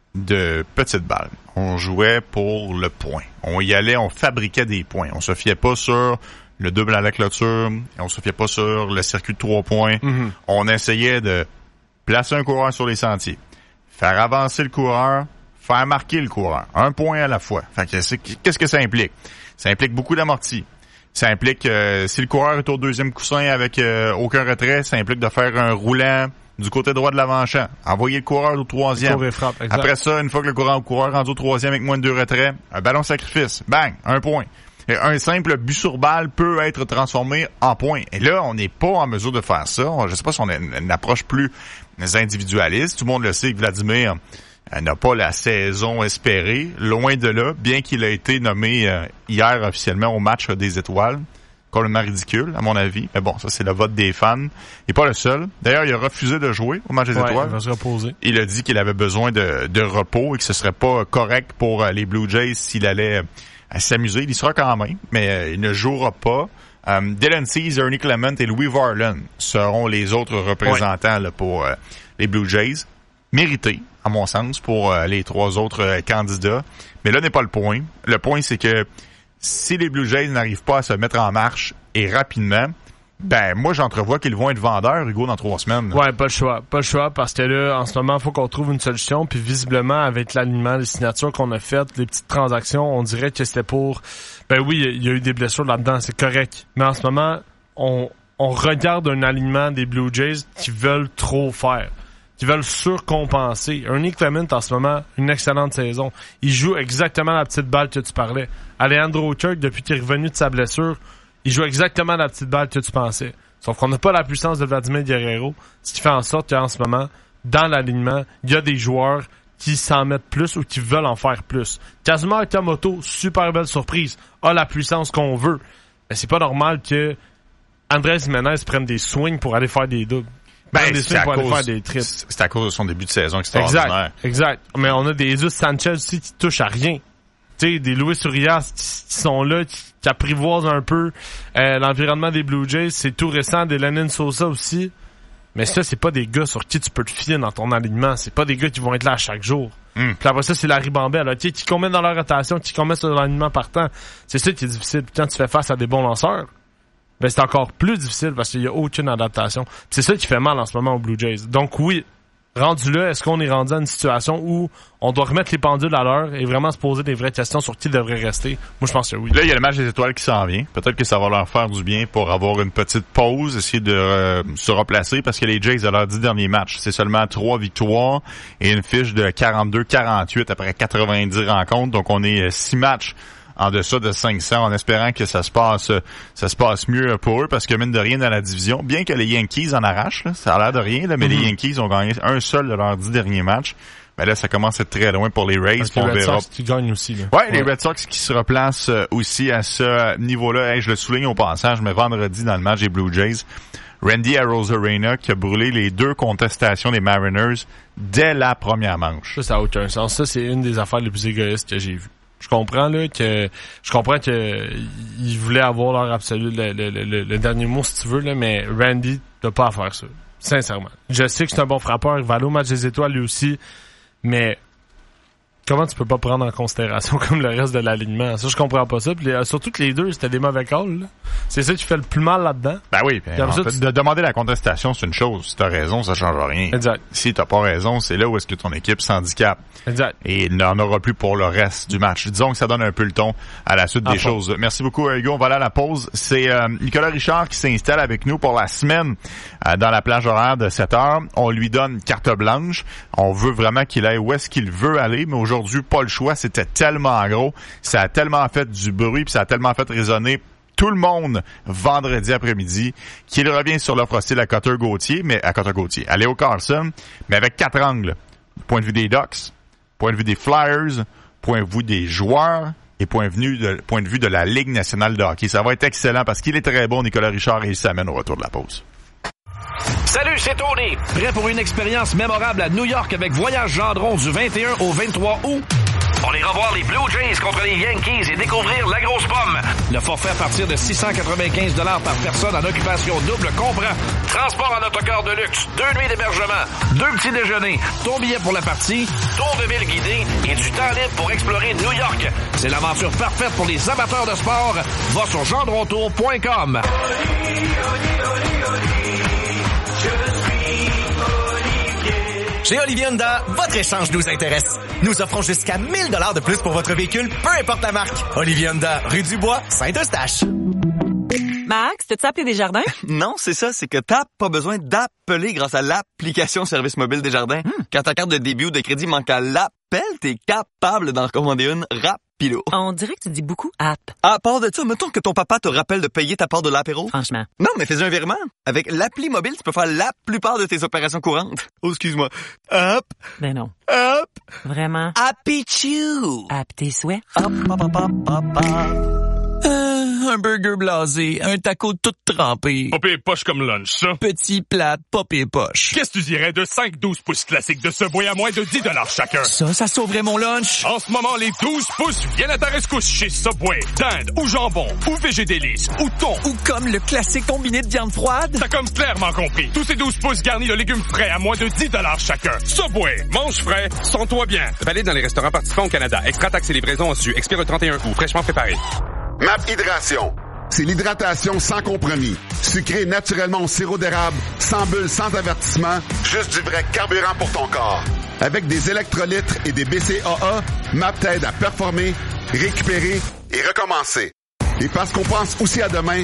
de petites balles. On jouait pour le point. On y allait, on fabriquait des points. On se fiait pas sur le double à la clôture, on se fiait pas sur le circuit de trois points. Mm-hmm. On essayait de placer un coureur sur les sentiers, faire avancer le coureur, faire marquer le coureur, un point à la fois. Fait que c'est, qu'est-ce que ça implique? Ça implique beaucoup d'amortis. Ça implique, euh, si le coureur est au deuxième coussin avec euh, aucun retrait, ça implique de faire un roulant du côté droit de l'avant-champ, envoyer le coureur au troisième. Le frappe, après ça, une fois que le coureur, le coureur rendu au troisième avec moins de deux retraits, un ballon sacrifice, bang, un point. Et un simple but sur balle peut être transformé en point. Et là, on n'est pas en mesure de faire ça. Je sais pas si on a une, une approche plus individualiste. Tout le monde le sait que Vladimir euh, n'a pas la saison espérée. Loin de là, bien qu'il a été nommé euh, hier officiellement au match des étoiles. Complètement ridicule, à mon avis. Mais bon, ça, c'est le vote des fans. Il n'est pas le seul. D'ailleurs, il a refusé de jouer au match des ouais, étoiles. Il va se reposer. Il a dit qu'il avait besoin de, de repos et que ce serait pas correct pour euh, les Blue Jays s'il allait à s'amuser. Il y sera quand même, mais euh, il ne jouera pas. Um, Dylan Cease, Ernie Clement et Louis Varland seront les autres représentants ouais. là, pour euh, les Blue Jays. Mérité, à mon sens, pour euh, les trois autres euh, candidats. Mais là n'est pas le point. Le point, c'est que si les Blue Jays n'arrivent pas à se mettre en marche et rapidement, ben moi j'entrevois qu'ils vont être vendeurs, Hugo, dans trois semaines. Ouais, pas le choix. Pas le choix, parce que là, en ce moment, il faut qu'on trouve une solution. Puis visiblement, avec l'alignement, les signatures qu'on a faites, les petites transactions, on dirait que c'était pour... Ben oui, il y a eu des blessures là-dedans, c'est correct. Mais en ce moment, on on regarde un alignement des Blue Jays qui veulent trop faire, qui veulent surcompenser. Un Nick Clement, en ce moment, une excellente saison. Il joue exactement la petite balle que tu parlais. Alejandro Kirk, depuis qu'il est revenu de sa blessure, il joue exactement la petite balle que tu pensais. Sauf qu'on n'a pas la puissance de Vladimir Guerrero, ce qui fait en sorte qu'en ce moment, dans l'alignement, il y a des joueurs qui s'en mettent plus ou qui veulent en faire plus. Kazuma Okamoto, super belle surprise, a la puissance qu'on veut. Mais c'est pas normal que Andrés Jiménez prenne des swings pour aller faire des doubles. Ben, des c'est, à pour aller cause, faire des triples. c'est à cause de son début de saison extraordinaire. Exact, exact. Mais on a des Jesus Sanchez aussi qui touchent à rien. Tu sais, des Luis Urias qui, qui sont là, qui, qui apprivoisent un peu euh, l'environnement des Blue Jays. C'est tout récent, des Lennon Sosa aussi. Mais ça, c'est pas des gars sur qui tu peux te fier dans ton alignement. C'est pas des gars qui vont être là à chaque jour. Mm. Puis après ça, c'est Larry Bambel, okay, qui qu'on met dans leur rotation, qui qu'on met sur l'alignement partant. C'est ça qui est difficile. Puis quand tu fais face à des bons lanceurs, ben c'est encore plus difficile parce qu'il y a aucune adaptation. Puis c'est ça qui fait mal en ce moment aux Blue Jays. Donc oui, rendu là, est-ce qu'on est rendu à une situation où on doit remettre les pendules à l'heure et vraiment se poser des vraies questions sur qui devrait rester? Moi, je pense que oui. Là, il y a le match des étoiles qui s'en vient. Peut-être que ça va leur faire du bien pour avoir une petite pause, essayer de euh, se replacer, parce que les Jays, à leurs dix derniers matchs, c'est seulement trois victoires et une fiche de quarante-deux quarante-huit après quatre-vingt-dix rencontres. Donc, on est six matchs en deçà de cinq cents, en espérant que ça se passe ça se passe mieux pour eux, parce que mine de rien dans la division, bien que les Yankees en arrachent, là, ça a l'air de rien, là, mais mm-hmm. les Yankees ont gagné un seul de leurs dix derniers matchs. Mais là, ça commence à être très loin pour les Rays. Parce que les Red Sox qui gagnent aussi. Là. Ouais, ouais, les Red Sox qui se replacent aussi à ce niveau-là. Hey, je le souligne au passage, mais vendredi, dans le match des Blue Jays, Randy Arozarena qui a brûlé les deux contestations des Mariners dès la première manche. Ça, ça n'a aucun sens. Ça, c'est une des affaires les plus égoïstes que j'ai vues. Je comprends là que je comprends que ils voulaient avoir leur absolu le, le, le, le dernier mot si tu veux là, mais Randy n'a pas à faire ça. Sincèrement. Je sais que c'est un bon frappeur, il va aller au match des étoiles lui aussi, mais comment tu peux pas prendre en considération comme le reste de l'alignement? Ça, je comprends pas ça. Puis les, surtout que les deux, c'était des mauvais calls. Là. C'est ça qui fait le plus mal là-dedans. Ben oui. Ben, en ça, fait, tu... de demander la contestation, c'est une chose. Si t'as raison, ça change rien. Exact. Si t'as pas raison, c'est là où est-ce que ton équipe s'handicape. Exact. Et il n'en aura plus pour le reste du match. Disons que ça donne un peu le ton à la suite en des fond. choses. Merci beaucoup, Hugo. On va aller à la pause. C'est euh, Nicolas Richard qui s'installe avec nous pour la semaine euh, dans la plage horaire de sept heures. On lui donne carte blanche. On veut vraiment qu'il aille où est-ce qu'il veut aller, mais aujourd'hui, pas le choix. C'était tellement gros, ça a tellement fait du bruit, puis ça a tellement fait résonner tout le monde vendredi après-midi qu'il revient sur l'offre hostile à Cutter Gauthier, mais à Cutter Gauthier, à Léo Carlson, mais avec quatre angles. Point de vue des Ducks, point de vue des Flyers, point de vue des joueurs et point de vue de, point de vue de la Ligue nationale de hockey. Ça va être excellent parce qu'il est très bon, Nicolas Richard, et il s'amène au retour de la pause. Salut, c'est Tony. Prêt pour une expérience mémorable à New York avec Voyage Gendron du vingt et un au vingt-trois août? On ira voir les Blue Jays contre les Yankees et découvrir la grosse pomme. Le forfait à partir de six cent quatre-vingt-quinze dollars par personne en occupation double comprend transport en autocar de luxe, deux nuits d'hébergement, deux petits déjeuners, ton billet pour la partie, tour de ville guidé et du temps libre pour explorer New York. C'est l'aventure parfaite pour les amateurs de sport. Va sur gendrontour point com. Chez Olivier Honda, votre échange nous intéresse. Nous offrons jusqu'à mille dollars de plus pour votre véhicule, peu importe la marque. Olivier Honda, rue du Bois, Saint-Eustache. Max, t'as-tu appelé Desjardins? Non, c'est ça, c'est que t'as pas besoin d'appeler grâce à l'application Service Mobile Desjardins. Hmm. Quand ta carte de débit ou de crédit manque à l'appel, t'es capable d'en recommander une rapido. On dirait que tu dis beaucoup app. À part de ça, mettons que ton papa te rappelle de payer ta part de l'apéro. Franchement. Non, mais fais un virement. Avec l'appli mobile, tu peux faire la plupart de tes opérations courantes. Oh, excuse-moi. Hop. Ben non. Hop. Vraiment. Happy Chew. App tes souhaits. Hop, hop, hop, hop, hop, hop. Euh, un burger blasé, un taco tout trempé. Pas pire poche comme lunch, ça. Petit plat, pas pire poche. Qu'est-ce que tu dirais de cinq douze pouces classiques de Subway à moins de dix dollars chacun? Ça, ça sauverait mon lunch. En ce moment, les douze pouces viennent à ta rescousse chez Subway. Dinde ou jambon ou végédélice ou thon. Ou comme le classique combiné de viande froide. T'as comme clairement compris. Tous ces douze pouces garnis de légumes frais à moins de dix dollars chacun. Subway, mange frais, sens-toi bien. Valide dans les restaurants participants au Canada. Extra taxes et livraison en su. Expire le trente et un août. Fraîchement préparé. M A P Hydration. C'est l'hydratation sans compromis. Sucré naturellement au sirop d'érable, sans bulles, sans avertissement, juste du vrai carburant pour ton corps. Avec des électrolytes et des B C A A, M A P t'aide à performer, récupérer et recommencer. Et parce qu'on pense aussi à demain,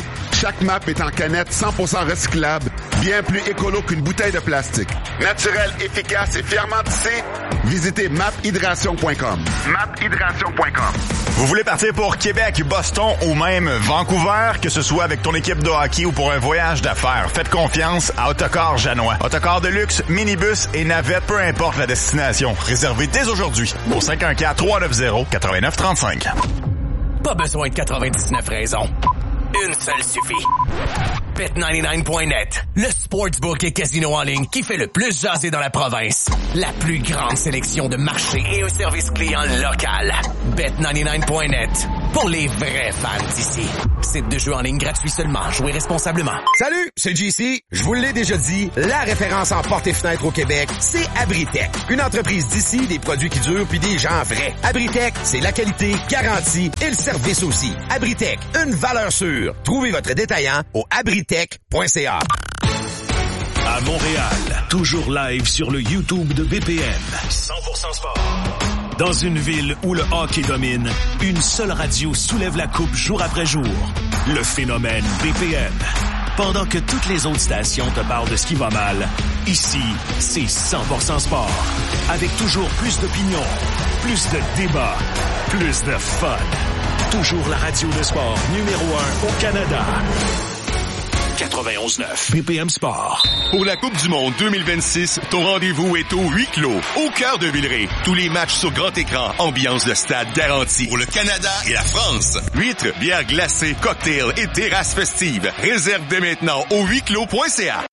Chaque map est en canette cent pour cent recyclable, bien plus écolo qu'une bouteille de plastique. Naturel, efficace et fièrement tissé, visitez map hydration point com. map hydration point com. Vous voulez partir pour Québec, Boston ou même Vancouver, que ce soit avec ton équipe de hockey ou pour un voyage d'affaires, faites confiance à Autocar Janois. Autocar de luxe, minibus et navette, peu importe la destination. Réservez dès aujourd'hui au cinq un quatre, trois neuf zéro, neuf neuf trois cinq. Pas besoin de quatre-vingt-dix-neuf raisons. Une seule suffit. Bet quatre-vingt-dix-neuf point net, le sportsbook et casino en ligne qui fait le plus jaser dans la province. La plus grande sélection de marchés et un service client local. Bet quatre-vingt-dix-neuf point net, pour les vrais fans d'ici. Site de jeu en ligne gratuit seulement. Jouez responsablement. Salut, c'est J C. Je vous l'ai déjà dit, la référence en portes et fenêtres au Québec, c'est Abritech. Une entreprise d'ici, des produits qui durent puis des gens vrais. Abritech, c'est la qualité, garantie et le service aussi. Abritech, une valeur sûre. Trouvez votre détaillant au abritech point c a. À Montréal, toujours live sur le YouTube de B P M. cent pour cent sport. Dans une ville où le hockey domine, une seule radio soulève la coupe jour après jour. Le phénomène B P M. Pendant que toutes les autres stations te parlent de ce qui va mal, ici, c'est cent pour cent sport. Avec toujours plus d'opinions, plus de débats, plus de fun. Toujours la radio de sport numéro un au Canada. quatre-vingt-onze neuf B P M Sport. Pour la Coupe du Monde deux mille vingt-six, ton rendez-vous est au huis clos, au cœur de Villeray. Tous les matchs sur grand écran, ambiance de stade garantie. Pour le Canada et la France, huîtres, bières glacées, cocktails et terrasses festives. Réserve dès maintenant au huis clos point c a.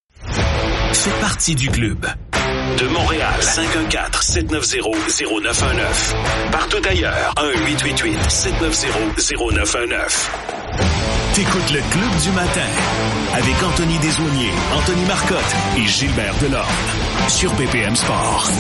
Fais partie du club. De Montréal, cinq un quatre, sept neuf zéro, zéro neuf un neuf. Partout ailleurs, un huit huit huit, sept neuf zéro, zéro neuf un neuf. T'écoutes le Club du matin avec Anthony Desaulniers, Anthony Marcotte et Gilbert Delorme sur B P M Sport.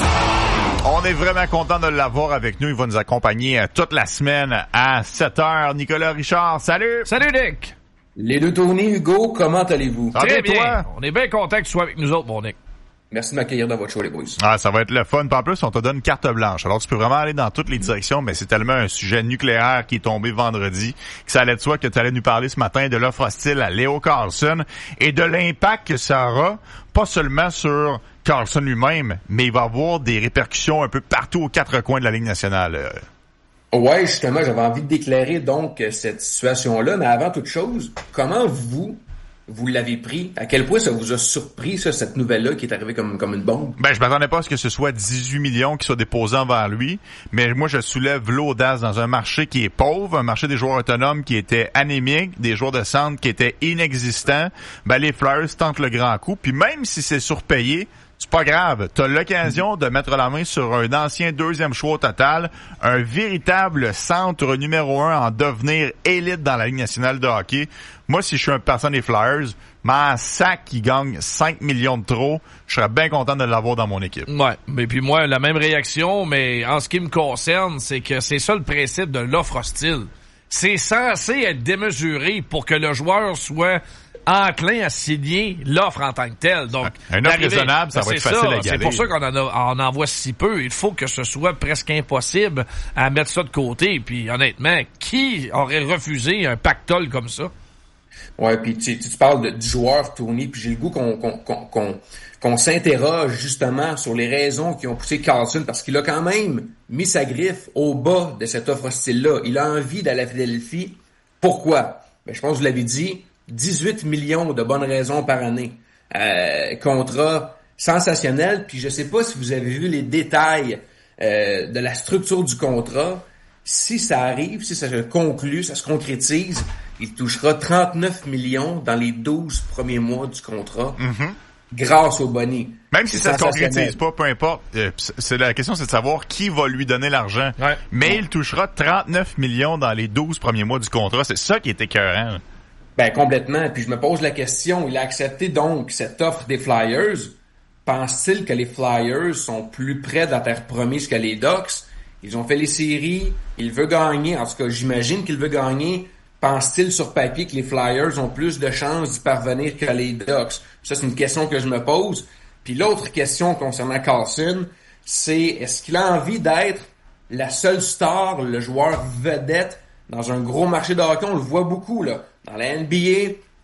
On est vraiment content de l'avoir avec nous. Il va nous accompagner toute la semaine à sept heures. Nicolas Richard, salut! Salut, Nick! Les deux tournées, Hugo, comment allez-vous? Très bien. Toi? On est bien content que tu sois avec nous autres, mon Nick. Merci de m'accueillir dans votre show, les boys. Ah, ça va être le fun. Puis en plus, on te donne carte blanche. Alors, tu peux vraiment aller dans toutes les directions, mais c'est tellement un sujet nucléaire qui est tombé vendredi que ça allait de soi que tu allais nous parler ce matin de l'offre hostile à Leo Carlsson et de l'impact que ça aura, pas seulement sur Carlsson lui-même, mais il va avoir des répercussions un peu partout aux quatre coins de la Ligue nationale. Ouais, justement, j'avais envie d'éclairer donc cette situation-là, mais avant toute chose, comment vous... vous l'avez pris? À quel point ça vous a surpris, ça, cette nouvelle-là qui est arrivée comme, comme une bombe? Ben, je m'attendais pas à ce que ce soit dix-huit millions qui soient déposés envers lui, mais moi, je soulève l'audace dans un marché qui est pauvre, un marché des joueurs autonomes qui était anémique, des joueurs de centre qui étaient inexistants. Ben, les Flyers tentent le grand coup, puis même si c'est surpayé, c'est pas grave. T'as l'occasion de mettre la main sur un ancien deuxième choix au total, un véritable centre numéro un en devenir élite dans la Ligue nationale de hockey. Moi, si je suis un personne des Flyers, ma sac qui gagne cinq millions de trop, je serais bien content de l'avoir dans mon équipe. Ouais, mais puis moi, la même réaction, mais en ce qui me concerne, c'est que c'est ça le principe de l'offre hostile. C'est censé être démesuré pour que le joueur soit enclin à signer l'offre en tant que telle. Donc, un offre raisonnable, ça ben va être facile ça, à égaler. C'est pour ça qu'on en, a, on en voit si peu. Il faut que ce soit presque impossible à mettre ça de côté. Puis honnêtement, qui aurait refusé un pactole comme ça? Ouais, puis tu, tu parles de, du joueur tourné, puis j'ai le goût qu'on, qu'on, qu'on, qu'on, qu'on s'interroge justement sur les raisons qui ont poussé Carlsson, parce qu'il a quand même mis sa griffe au bas de cette offre hostile-là. Il a envie d'aller à Philadelphie. Pourquoi? Ben, je pense que vous l'avez dit, dix-huit millions de bonnes raisons par année. Euh, contrat sensationnel, puis je sais pas si vous avez vu les détails euh, de la structure du contrat. Si ça arrive, si ça se conclut, ça se concrétise, il touchera trente-neuf millions dans les douze premiers mois du contrat, mm-hmm. grâce au boni. Même si ça ne se concrétise pas, peu importe. Euh, c'est la question, c'est de savoir qui va lui donner l'argent. Ouais. Mais ouais. il touchera trente-neuf millions dans les douze premiers mois du contrat. C'est ça qui est écœurant. Ben, complètement. Puis je me pose la question, il a accepté donc cette offre des Flyers. Pense-t-il que les Flyers sont plus près d'être promis que les Ducks? Ils ont fait les séries, il veut gagner. En tout cas, j'imagine qu'il veut gagner. Pense-t-il sur papier que les Flyers ont plus de chances d'y parvenir que les Ducks? Ça, c'est une question que je me pose. Puis l'autre question concernant Carlsson, c'est est-ce qu'il a envie d'être la seule star, le joueur vedette dans un gros marché de hockey? On le voit beaucoup, là. Dans la N B A,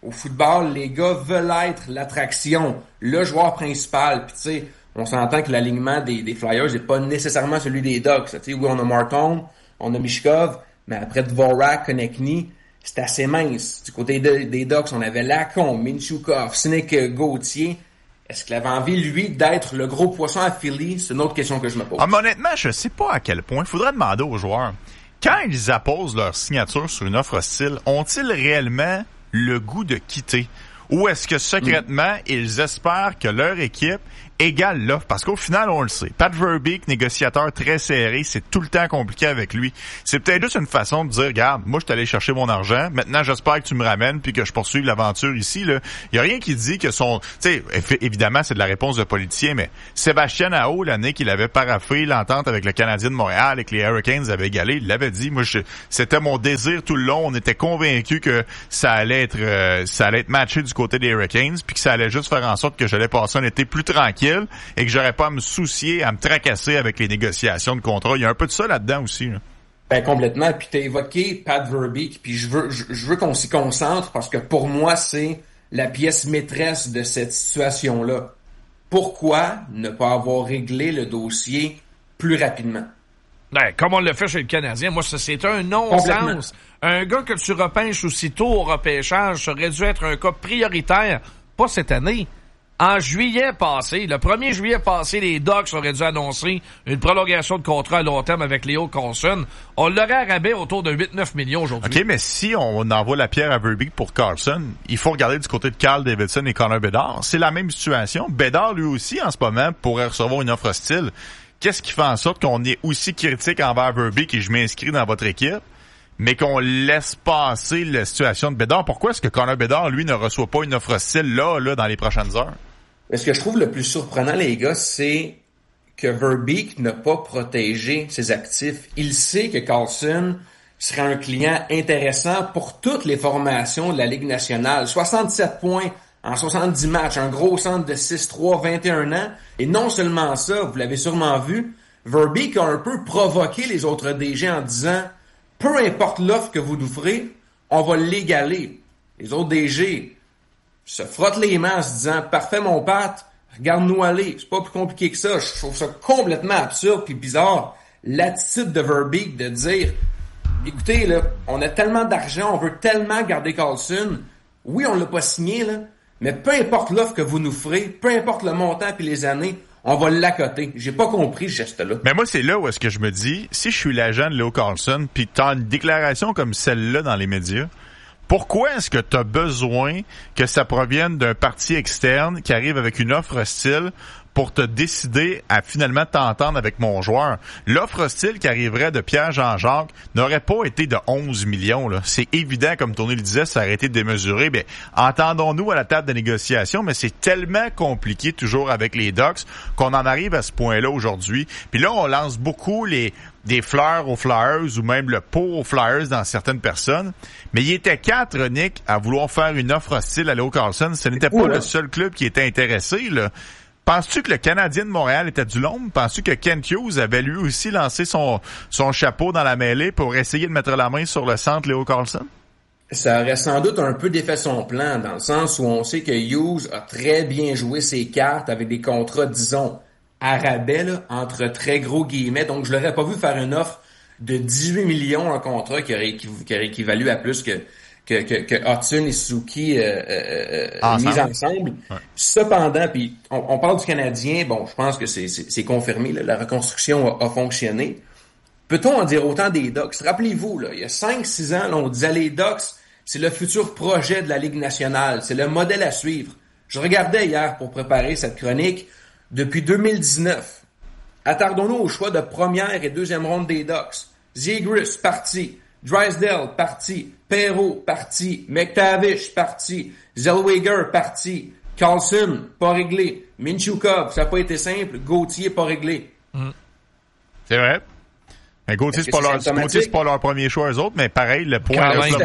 Au football, les gars veulent être l'attraction, le joueur principal. Puis tu sais, on s'entend que l'alignement des, des Flyers n'est pas nécessairement celui des Ducks. Tu sais, oui, on a Martin, on a Mishkov, mais après Dvorak, Konechny, c'est assez mince. Du côté de, des Ducks, on avait Lacombe, Minchukov, Sinek Gauthier. Est-ce qu'il avait envie, lui, d'être le gros poisson à Philly? C'est une autre question que je me pose. Ah, mais honnêtement, je sais pas à quel point. Il faudrait demander aux joueurs. Quand ils apposent leur signature sur une offre hostile, ont-ils réellement le goût de quitter? Ou est-ce que secrètement, mm. ils espèrent que leur équipe égale l'offre? Parce qu'au final, on le sait. Pat Verbeek, négociateur très serré, c'est tout le temps compliqué avec lui. C'est peut-être juste une façon de dire, regarde, moi, je suis allé chercher mon argent. Maintenant, j'espère que tu me ramènes puis que je poursuive l'aventure ici, là. Il y a rien qui dit que son, tu sais, évidemment, c'est de la réponse de politicien, mais Sébastien Aho, l'année qu'il avait paraphé l'entente avec le Canadien de Montréal et que les Hurricanes avaient égalé, il l'avait dit. Moi, je, c'était mon désir tout le long. On était convaincus que ça allait être, euh, ça allait être matché du côté des Hurricanes puis que ça allait juste faire en sorte que j'allais passer un été plus tranquille et que j'aurais pas à me soucier, à me tracasser avec les négociations de contrat. Il y a un peu de ça là-dedans aussi. Là. Ben complètement. Puis t'as évoqué Pat Verbeek, puis je veux, je, je veux qu'on s'y concentre parce que pour moi, c'est la pièce maîtresse de cette situation-là. Pourquoi ne pas avoir réglé le dossier plus rapidement? Ben, comme on l'a fait chez le Canadien, moi, ça, c'est un non-sens. Un gars que tu repêches aussitôt au repêchage, ça aurait dû être un cas prioritaire, pas cette année. En juillet passé, le premier juillet passé, les Ducks auraient dû annoncer une prolongation de contrat à long terme avec Leo Carlson. On l'aurait à rabais autour de huit neuf millions aujourd'hui. OK, mais si on envoie la pierre à Verbeek pour Carlson, il faut regarder du côté de Carl Davidson et Connor Bedard. C'est la même situation. Bedard, lui aussi, en ce moment, pourrait recevoir une offre hostile. Qu'est-ce qui fait en sorte qu'on est aussi critique envers Verbeek et je m'inscris dans votre équipe, mais qu'on laisse passer la situation de Bedard? Pourquoi est-ce que Connor Bedard, lui, ne reçoit pas une offre hostile là, là, dans les prochaines heures? Mais ce que je trouve le plus surprenant, les gars, c'est que Verbeek n'a pas protégé ses actifs. Il sait que Carlson serait un client intéressant pour toutes les formations de la Ligue nationale. soixante-sept points en soixante-dix matchs, un gros centre de six trois, vingt et un ans. Et non seulement ça, vous l'avez sûrement vu, Verbeek a un peu provoqué les autres D G en disant « Peu importe l'offre que vous nous ferez, on va l'égaler. » Les autres D G se frottent les mains en se disant « Parfait, mon Pat, regarde-nous aller. » C'est pas plus compliqué que ça. Je trouve ça complètement absurde puis bizarre. L'attitude de Verbeek de dire « Écoutez, là, on a tellement d'argent, on veut tellement garder Carlson. Oui, on l'a pas signé, là, mais peu importe l'offre que vous nous ferez, peu importe le montant puis les années, on va l'accoter. » J'ai pas compris ce geste-là. Mais moi, c'est là où est-ce que je me dis, si je suis l'agent de Leo Carlson puis t'as une déclaration comme celle-là dans les médias, pourquoi est-ce que tu as besoin que ça provienne d'un parti externe qui arrive avec une offre hostile pour te décider à finalement t'entendre avec mon joueur? L'offre hostile qui arriverait de Pierre Jean-Jacques n'aurait pas été de onze millions. Là. C'est évident, comme Tony le disait, ça aurait été démesuré. Ben, entendons-nous à la table de négociation, mais c'est tellement compliqué toujours avec les Ducks qu'on en arrive à ce point-là aujourd'hui. Puis là, on lance beaucoup les des fleurs aux Flyers ou même le pot aux Flyers dans certaines personnes. Mais il était quatre, Nick, à vouloir faire une offre hostile à Leo Carlson. Ce n'était pas le seul club qui était intéressé, là. Penses-tu que le Canadien de Montréal était du l'ombre? Penses-tu que Kent Hughes avait lui aussi lancé son, son chapeau dans la mêlée pour essayer de mettre la main sur le centre Leo Carlson? Ça aurait sans doute un peu défait son plan, dans le sens où on sait que Hughes a très bien joué ses cartes avec des contrats, disons, à rabais, là, entre très gros guillemets. Donc, je l'aurais pas vu faire une offre de dix-huit millions, un contrat qui aurait, qui, qui aurait équivalu à plus que que, que, que Hudson et Suzuki euh, euh, ensemble. mis ensemble. Ouais. Cependant, puis on, on parle du Canadien, bon, je pense que c'est, c'est, c'est confirmé, là, la reconstruction a, a fonctionné. Peut-on en dire autant des Ducks? Rappelez-vous, là, il y a cinq six ans, là, on disait les Ducks, c'est le futur projet de la Ligue nationale, c'est le modèle à suivre. Je regardais hier pour préparer cette chronique, depuis deux mille dix-neuf. Attardons-nous au choix de première et deuxième ronde des Ducks. Zegras, parti. Drysdale, parti. Perreault, parti. McTavish, parti. Zellweger, parti. Carlson, pas réglé. Minchukov, ça n'a pas été simple. Gauthier, pas réglé. Mmh. C'est vrai. Mais Gauthier, c'est pas, leur, Gauthier, c'est pas leur premier choix, eux autres, mais pareil, le point reste le même.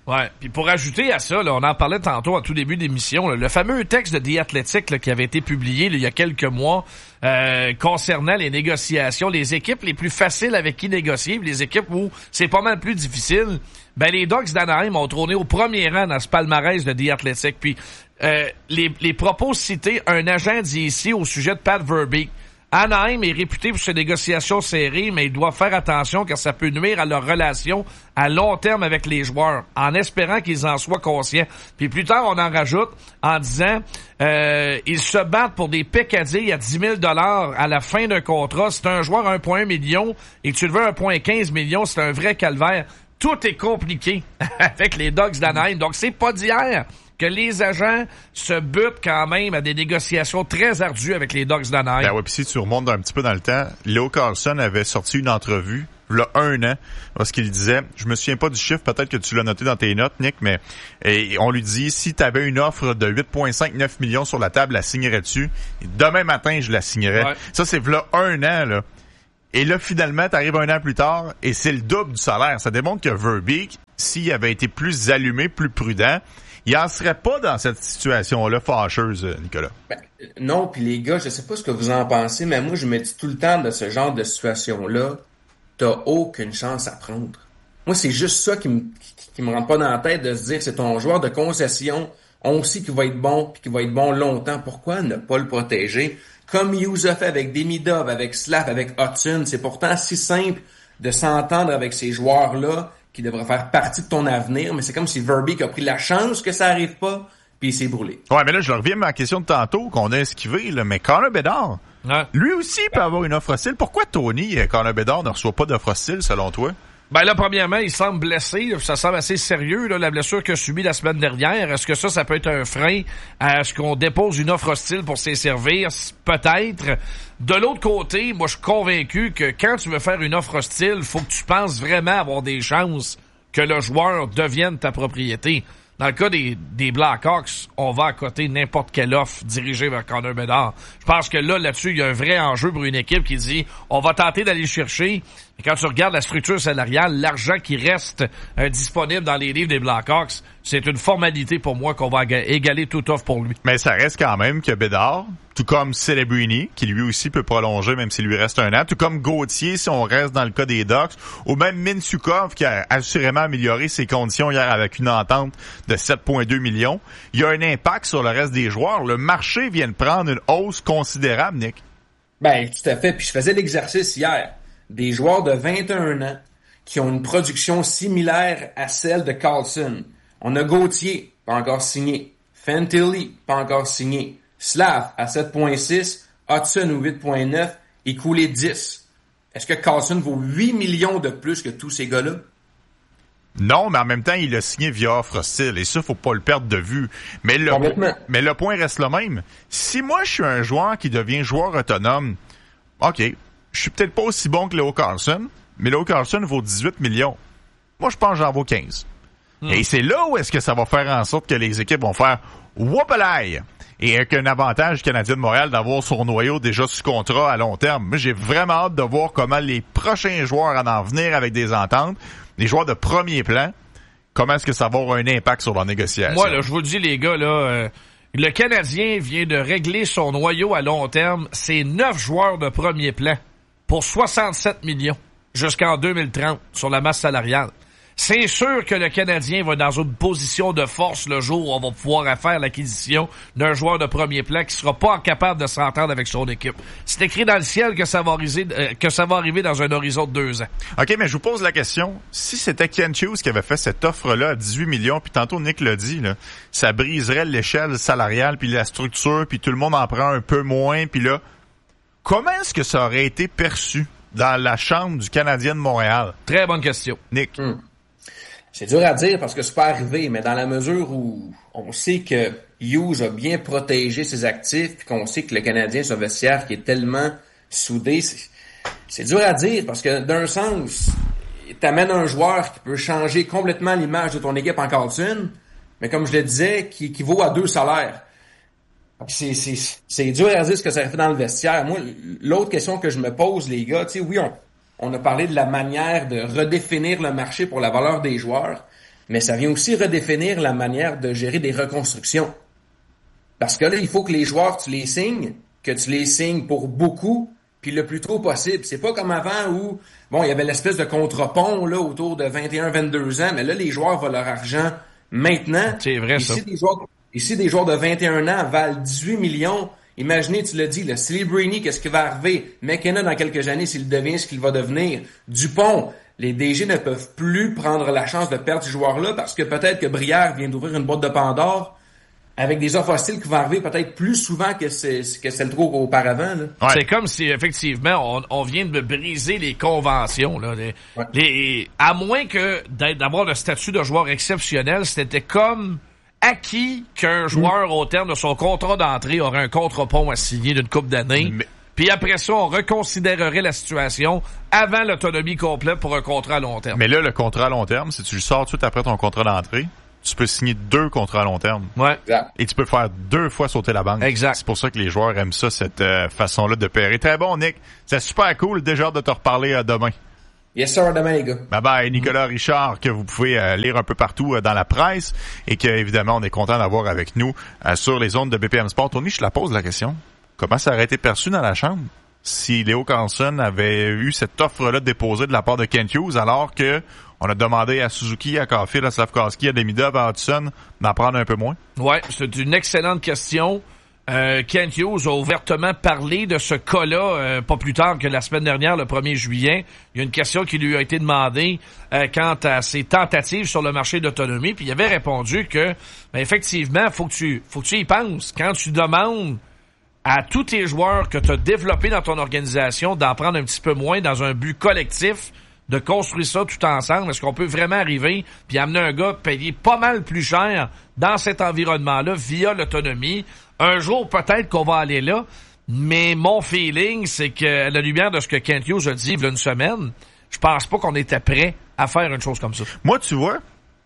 Ouais, puis pour ajouter à ça, là, on en parlait tantôt en tout début d'émission, là, le fameux texte de The Athletic là, qui avait été publié là, il y a quelques mois euh, concernant les négociations, les équipes les plus faciles avec qui négocier, les équipes où c'est pas mal plus difficile, ben les Ducks d'Anaheim ont trôné au premier rang dans ce palmarès de The Athletic. Puis euh, les, les propos cités, un agent dit ici au sujet de Pat Verbeek, Anaheim est réputé pour ses négociations serrées, mais ils doivent faire attention car ça peut nuire à leur relation à long terme avec les joueurs, en espérant qu'ils en soient conscients. Puis plus tard, on en rajoute en disant euh, ils se battent pour des peccadilles à dix mille dollars à la fin d'un contrat. C'est un joueur à un virgule un million et que tu le veux à un virgule quinze million, c'est un vrai calvaire. Tout est compliqué avec les Ducks d'Anaheim. Donc, c'est pas d'hier que les agents se butent quand même à des négociations très ardues avec les Ducks d'Anaheim. Ben ouais, puis si tu remontes un petit peu dans le temps, Leo Carlsson avait sorti une entrevue là un an, parce qu'il disait, je me souviens pas du chiffre, peut-être que tu l'as noté dans tes notes, Nick, mais et on lui dit, si tu avais une offre de huit virgule cinquante-neuf millions sur la table, la signerais-tu? Et demain matin, je la signerais. Ouais. Ça, c'est là un an, là. Et là, finalement, t'arrives un an plus tard, et c'est le double du salaire. Ça démontre que Verbeek, s'il avait été plus allumé, plus prudent, il en serait pas dans cette situation-là fâcheuse, Nicolas. Ben, non, puis les gars, je sais pas ce que vous en pensez, mais moi, je me dis tout le temps de ce genre de situation-là, t'as aucune chance à prendre. Moi, c'est juste ça qui me, qui, qui me rentre pas dans la tête de se dire, c'est ton joueur de concession, on sait qu'il va être bon, puis qu'il va être bon longtemps. Pourquoi ne pas le protéger? Comme Hughes a fait avec Demidov, avec Slav, avec Hudson, c'est pourtant si simple de s'entendre avec ces joueurs-là qui devraient faire partie de ton avenir, mais c'est comme si Verbeek a pris la chance que ça arrive pas, puis il s'est brûlé. Ouais, mais là, je reviens à ma question de tantôt, qu'on a esquivé, là, mais Connor Bedard, ouais. Lui aussi peut avoir une offre hostile. Pourquoi Tony, Connor Bedard, ne reçoit pas d'offre hostile, selon toi? Ben là, premièrement, il semble blessé. Ça semble assez sérieux, là, la blessure qu'il a subie la semaine dernière. Est-ce que ça, ça peut être un frein à ce qu'on dépose une offre hostile pour s'y servir? Peut-être. De l'autre côté, moi, je suis convaincu que quand tu veux faire une offre hostile, faut que tu penses vraiment avoir des chances que le joueur devienne ta propriété. Dans le cas des, des Blackhawks, on va accoter n'importe quelle offre dirigée vers Connor Bedard. Je pense que là, là-dessus, il y a un vrai enjeu pour une équipe qui dit, on va tenter d'aller le chercher. Et quand tu regardes la structure salariale, l'argent qui reste euh, disponible dans les livres des Blackhawks, c'est une formalité pour moi qu'on va égaler toute offre pour lui. Mais ça reste quand même que Bedard, tout comme Celebrini, qui lui aussi peut prolonger même s'il lui reste un an, tout comme Gauthier, si on reste dans le cas des Ducks, ou même Mintyukov, qui a assurément amélioré ses conditions hier avec une entente de sept virgule deux millions, il y a un impact sur le reste des joueurs. Le marché vient de prendre une hausse considérable, Nick. Ben, tout à fait. Puis je faisais l'exercice hier. Des joueurs de vingt et un ans qui ont une production similaire à celle de Carlson. On a Gauthier, pas encore signé. Fantilli, pas encore signé. Slav à sept virgule six, Hudson au huit virgule neuf et Cooley dix. Est-ce que Carlson vaut huit millions de plus que tous ces gars-là? Non, mais en même temps, il a signé via offre hostile et ça, faut pas le perdre de vue. Mais le, mais le point reste le même. Si moi, je suis un joueur qui devient joueur autonome, OK, je suis peut-être pas aussi bon que Leo Carlson, mais Leo Carlson vaut dix-huit millions. Moi, je pense que j'en vaux quinze. Hmm. Et c'est là où est-ce que ça va faire en sorte que les équipes vont faire « whoop-a-lay » et avec un avantage Canadien de Montréal d'avoir son noyau déjà sous contrat à long terme. Moi, j'ai vraiment hâte de voir comment les prochains joueurs en en venir avec des ententes, les joueurs de premier plan, comment est-ce que ça va avoir un impact sur leur négociation. Moi, là, je vous le dis, les gars, là, euh, le Canadien vient de régler son noyau à long terme. C'est neuf joueurs de premier plan pour soixante-sept millions jusqu'en deux mille trente sur la masse salariale. C'est sûr que le Canadien va être dans une position de force le jour où on va pouvoir faire l'acquisition d'un joueur de premier plan qui sera pas capable de s'entendre avec son équipe. C'est écrit dans le ciel que ça va arriver, euh, que ça va arriver dans un horizon de deux ans. OK, mais je vous pose la question. Si c'était Ken Hughes qui avait fait cette offre-là à dix-huit millions, puis tantôt Nick l'a dit, là, ça briserait l'échelle salariale, puis la structure, puis tout le monde en prend un peu moins, puis là, comment est-ce que ça aurait été perçu dans la chambre du Canadien de Montréal? Très bonne question. Nick? Hum. C'est dur à dire parce que c'est pas arrivé, mais dans la mesure où on sait que Hughes a bien protégé ses actifs puis qu'on sait que le Canadien, ce vestiaire qui est tellement soudé, c'est, c'est dur à dire parce que d'un sens, t'amènes un joueur qui peut changer complètement l'image de ton équipe en Carlson, mais comme je le disais, qui, qui vaut à deux salaires. C'est, c'est, c'est dur à dire ce que ça fait dans le vestiaire. Moi, l'autre question que je me pose, les gars, tu sais, oui, on On a parlé de la manière de redéfinir le marché pour la valeur des joueurs. mais ça vient aussi redéfinir la manière de gérer des reconstructions. Parce que là, il faut que les joueurs, tu les signes, que tu les signes pour beaucoup, puis le plus tôt possible. C'est pas comme avant où, bon, il y avait l'espèce de contre-pont, là, autour de vingt et un vingt-deux ans, mais là, les joueurs veulent leur argent maintenant. C'est vrai, ici, ça. Des joueurs, ici, des joueurs de vingt et un ans valent dix-huit millions. Imaginez, tu l'as dit, le Celebrini, qu'est-ce qui va arriver? McKenna, dans quelques années, s'il devient ce qu'il va devenir. Dupont, les D G ne peuvent plus prendre la chance de perdre ce joueur-là parce que peut-être que Brière vient d'ouvrir une boîte de Pandore avec des offres hostiles qui vont arriver peut-être plus souvent que c'est, que c'est le trop auparavant. Là. Ouais. C'est comme si, effectivement, on, on vient de briser les conventions. Là. Les, ouais. les, à moins que d'avoir le statut de joueur exceptionnel, c'était comme acquis qu'un joueur, mmh. au terme de son contrat d'entrée, aurait un contre-pont à signer d'une couple d'années. Mais... Puis après ça, on reconsidérerait la situation avant l'autonomie complète pour un contrat à long terme. Mais là, le contrat à long terme, si tu le sors tout de suite après ton contrat d'entrée, tu peux signer deux contrats à long terme. Ouais. Exact. Et tu peux faire deux fois sauter la banque. Exact. C'est pour ça que les joueurs aiment ça, cette euh, façon-là de payer. Très bon, Nick. C'est super cool. Déjà hâte de te reparler euh, demain. Yes, sir, demain, les gars. Bye bye, Nicolas Richard, que vous pouvez euh, lire un peu partout euh, dans la presse et que, évidemment, on est content d'avoir avec nous euh, sur les ondes de B P M Sport. Tony, je te la pose la question. Comment ça aurait été perçu dans la chambre si Léo Carlson avait eu cette offre-là déposée de la part de Kent Hughes, alors que on a demandé à Suzuki, à Caulfield, à Slavkovski, à Demidov, à Hudson d'en prendre un peu moins? Ouais, c'est une excellente question. Euh, Kent Hughes a ouvertement parlé de ce cas-là euh, pas plus tard que la semaine dernière, le premier juillet. Il y a une question qui lui a été demandée euh, quant à ses tentatives sur le marché d'autonomie, puis il avait répondu que ben, effectivement, faut que tu faut que tu y penses. Quand tu demandes à tous tes joueurs que tu as développés dans ton organisation d'en prendre un petit peu moins dans un but collectif, de construire ça tout ensemble, est-ce qu'on peut vraiment arriver puis amener un gars payer pas mal plus cher dans cet environnement-là via l'autonomie? Un jour, peut-être qu'on va aller là, mais mon feeling, c'est que à la lumière de ce que Kent Hughes a dit il y a une semaine, je pense pas qu'on était prêt à faire une chose comme ça. Moi, tu vois,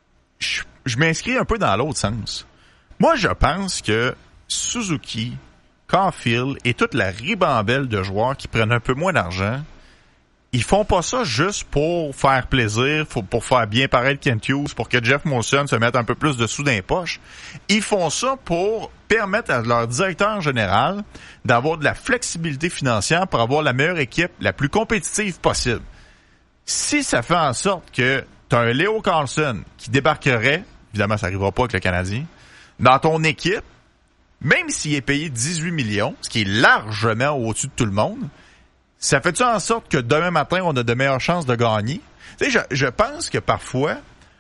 je, je m'inscris un peu dans l'autre sens. Moi, je pense que Suzuki, Caulfield et toute la ribambelle de joueurs qui prennent un peu moins d'argent, ils font pas ça juste pour faire plaisir, pour faire bien paraître Kent Hughes, pour que Jeff Molson se mette un peu plus de sous dans les poches. Ils font ça pour permettre à leur directeur général d'avoir de la flexibilité financière pour avoir la meilleure équipe, la plus compétitive possible. Si ça fait en sorte que tu as un Léo Carlson qui débarquerait, évidemment ça n'arrivera pas avec le Canadien, dans ton équipe, même s'il est payé dix-huit millions, ce qui est largement au-dessus de tout le monde, ça fait-tu en sorte que demain matin, on a de meilleures chances de gagner? Tu sais, je, je pense que parfois,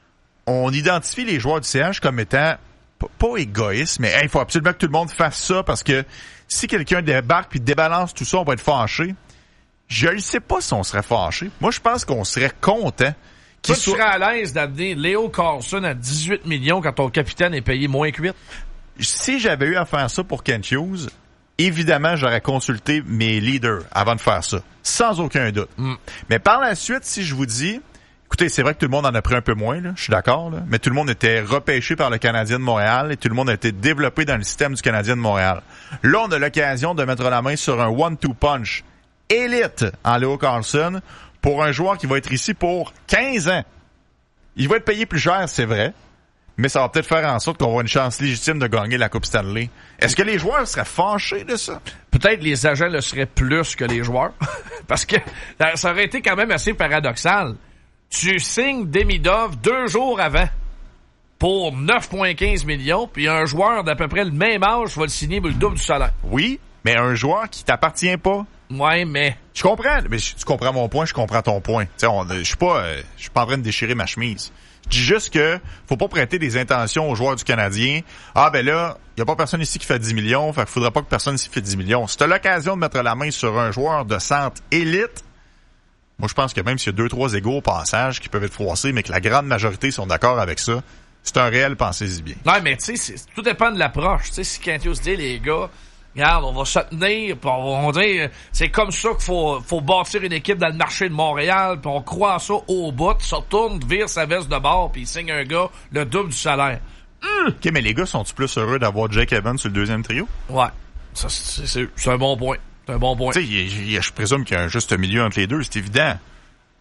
on identifie les joueurs du C H comme étant p- pas égoïstes, mais il hey, faut absolument que tout le monde fasse ça parce que si quelqu'un débarque puis débalance tout ça, on va être fâché. Je ne sais pas si on serait fâché. Moi, je pense qu'on serait content. Toi, tu serais à l'aise d'amener Léo Carlson à dix-huit millions quand ton capitaine est payé moins que huit? Si j'avais eu à faire ça pour Kent Hughes, évidemment, j'aurais consulté mes leaders avant de faire ça. Sans aucun doute. Mm. Mais par la suite, si je vous dis, écoutez, c'est vrai que tout le monde en a pris un peu moins, là, je suis d'accord, là, mais tout le monde était repêché par le Canadien de Montréal et tout le monde a été développé dans le système du Canadien de Montréal. Là, on a l'occasion de mettre la main sur un one-two punch élite en Léo Carlson pour un joueur qui va être ici pour quinze ans. Il va être payé plus cher, c'est vrai. Mais ça va peut-être faire en sorte qu'on va avoir une chance légitime de gagner la Coupe Stanley. Est-ce que les joueurs seraient fâchés de ça? Peut-être les agents le seraient plus que les joueurs. Parce que ça aurait été quand même assez paradoxal. Tu signes Demidov deux jours avant pour neuf virgule quinze millions, puis un joueur d'à peu près le même âge va le signer pour le double du salaire. Oui, mais un joueur qui t'appartient pas. Ouais, mais... Je comprends, mais tu comprends mon point, je comprends ton point. Tu sais, je suis pas, euh, je suis pas en train de déchirer ma chemise. Je dis juste que faut pas prêter des intentions aux joueurs du Canadien. Ah ben là, il y a pas personne ici qui fait dix millions, fait qu'il faudrait pas que personne ici fait dix millions. Si t'as l'occasion de mettre la main sur un joueur de centre élite, moi je pense que même s'il y a deux, trois égaux au passage qui peuvent être froissés, mais que la grande majorité sont d'accord avec ça, c'est un réel pensez-y bien. Non, mais tu sais, tout dépend de l'approche. Tu sais, si Kent Hughes dit, les gars, regarde, on va se tenir, puis on va dire, c'est comme ça qu'il faut, faut bâtir une équipe dans le marché de Montréal, puis on croit en ça au bout, se retourne, vire sa veste de bord, puis il signe un gars le double du salaire. Mmh. OK, mais les gars, sont-ils plus heureux d'avoir Jake Evans sur le deuxième trio? Ouais. Ça, c'est, c'est, c'est un bon point. C'est un bon point. Tu sais, je présume qu'il y a un juste milieu entre les deux, c'est évident.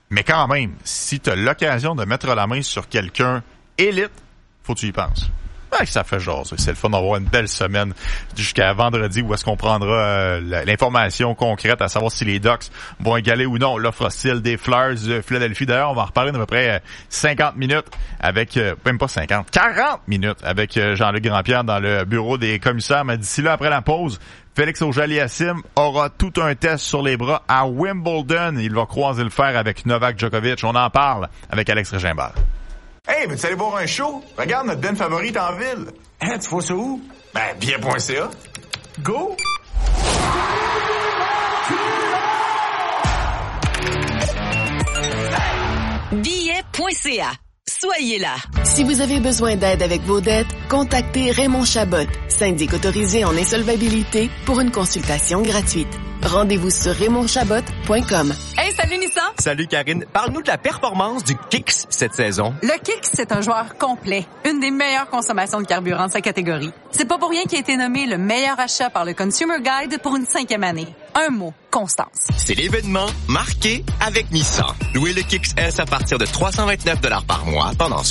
Mais quand même, si tu as l'occasion de mettre la main sur quelqu'un élite, faut que tu y penses. Ouais, ça fait genre, c'est le fun d'avoir une belle semaine jusqu'à vendredi où est-ce qu'on prendra euh, l'information concrète à savoir si les Ducks vont égaler ou non l'offre hostile des Flyers de Philadelphie. D'ailleurs, on va en reparler d'à peu près cinquante minutes avec, euh, même pas cinquante, quarante minutes avec euh, Jean-Luc Grandpierre dans le bureau des commissaires. Mais d'ici là, après la pause, Félix Auger-Aliassime aura tout un test sur les bras à Wimbledon. Il va croiser le fer avec Novak Djokovic. On en parle avec Alex Régimbal. Hey, veux-tu aller voir un show? Regarde, notre band favorite en ville. Hein, tu vois ça où? Ben, billet point c a. Go! billet point c a. Soyez là. Si vous avez besoin d'aide avec vos dettes, contactez Raymond Chabot, syndic autorisé en insolvabilité, pour une consultation gratuite. Rendez-vous sur raymond chabot point com. Hey, salut Nissan! Salut Karine. Parle-nous de la performance du Kicks cette saison. Le Kicks, c'est un joueur complet. Une des meilleures consommations de carburant de sa catégorie. C'est pas pour rien qu'il a été nommé le meilleur achat par le Consumer Guide pour une cinquième année. Un mot, constance. C'est l'événement marqué avec Nissan. Louez le Kicks S à partir de trois cent vingt-neuf dollars par mois pendant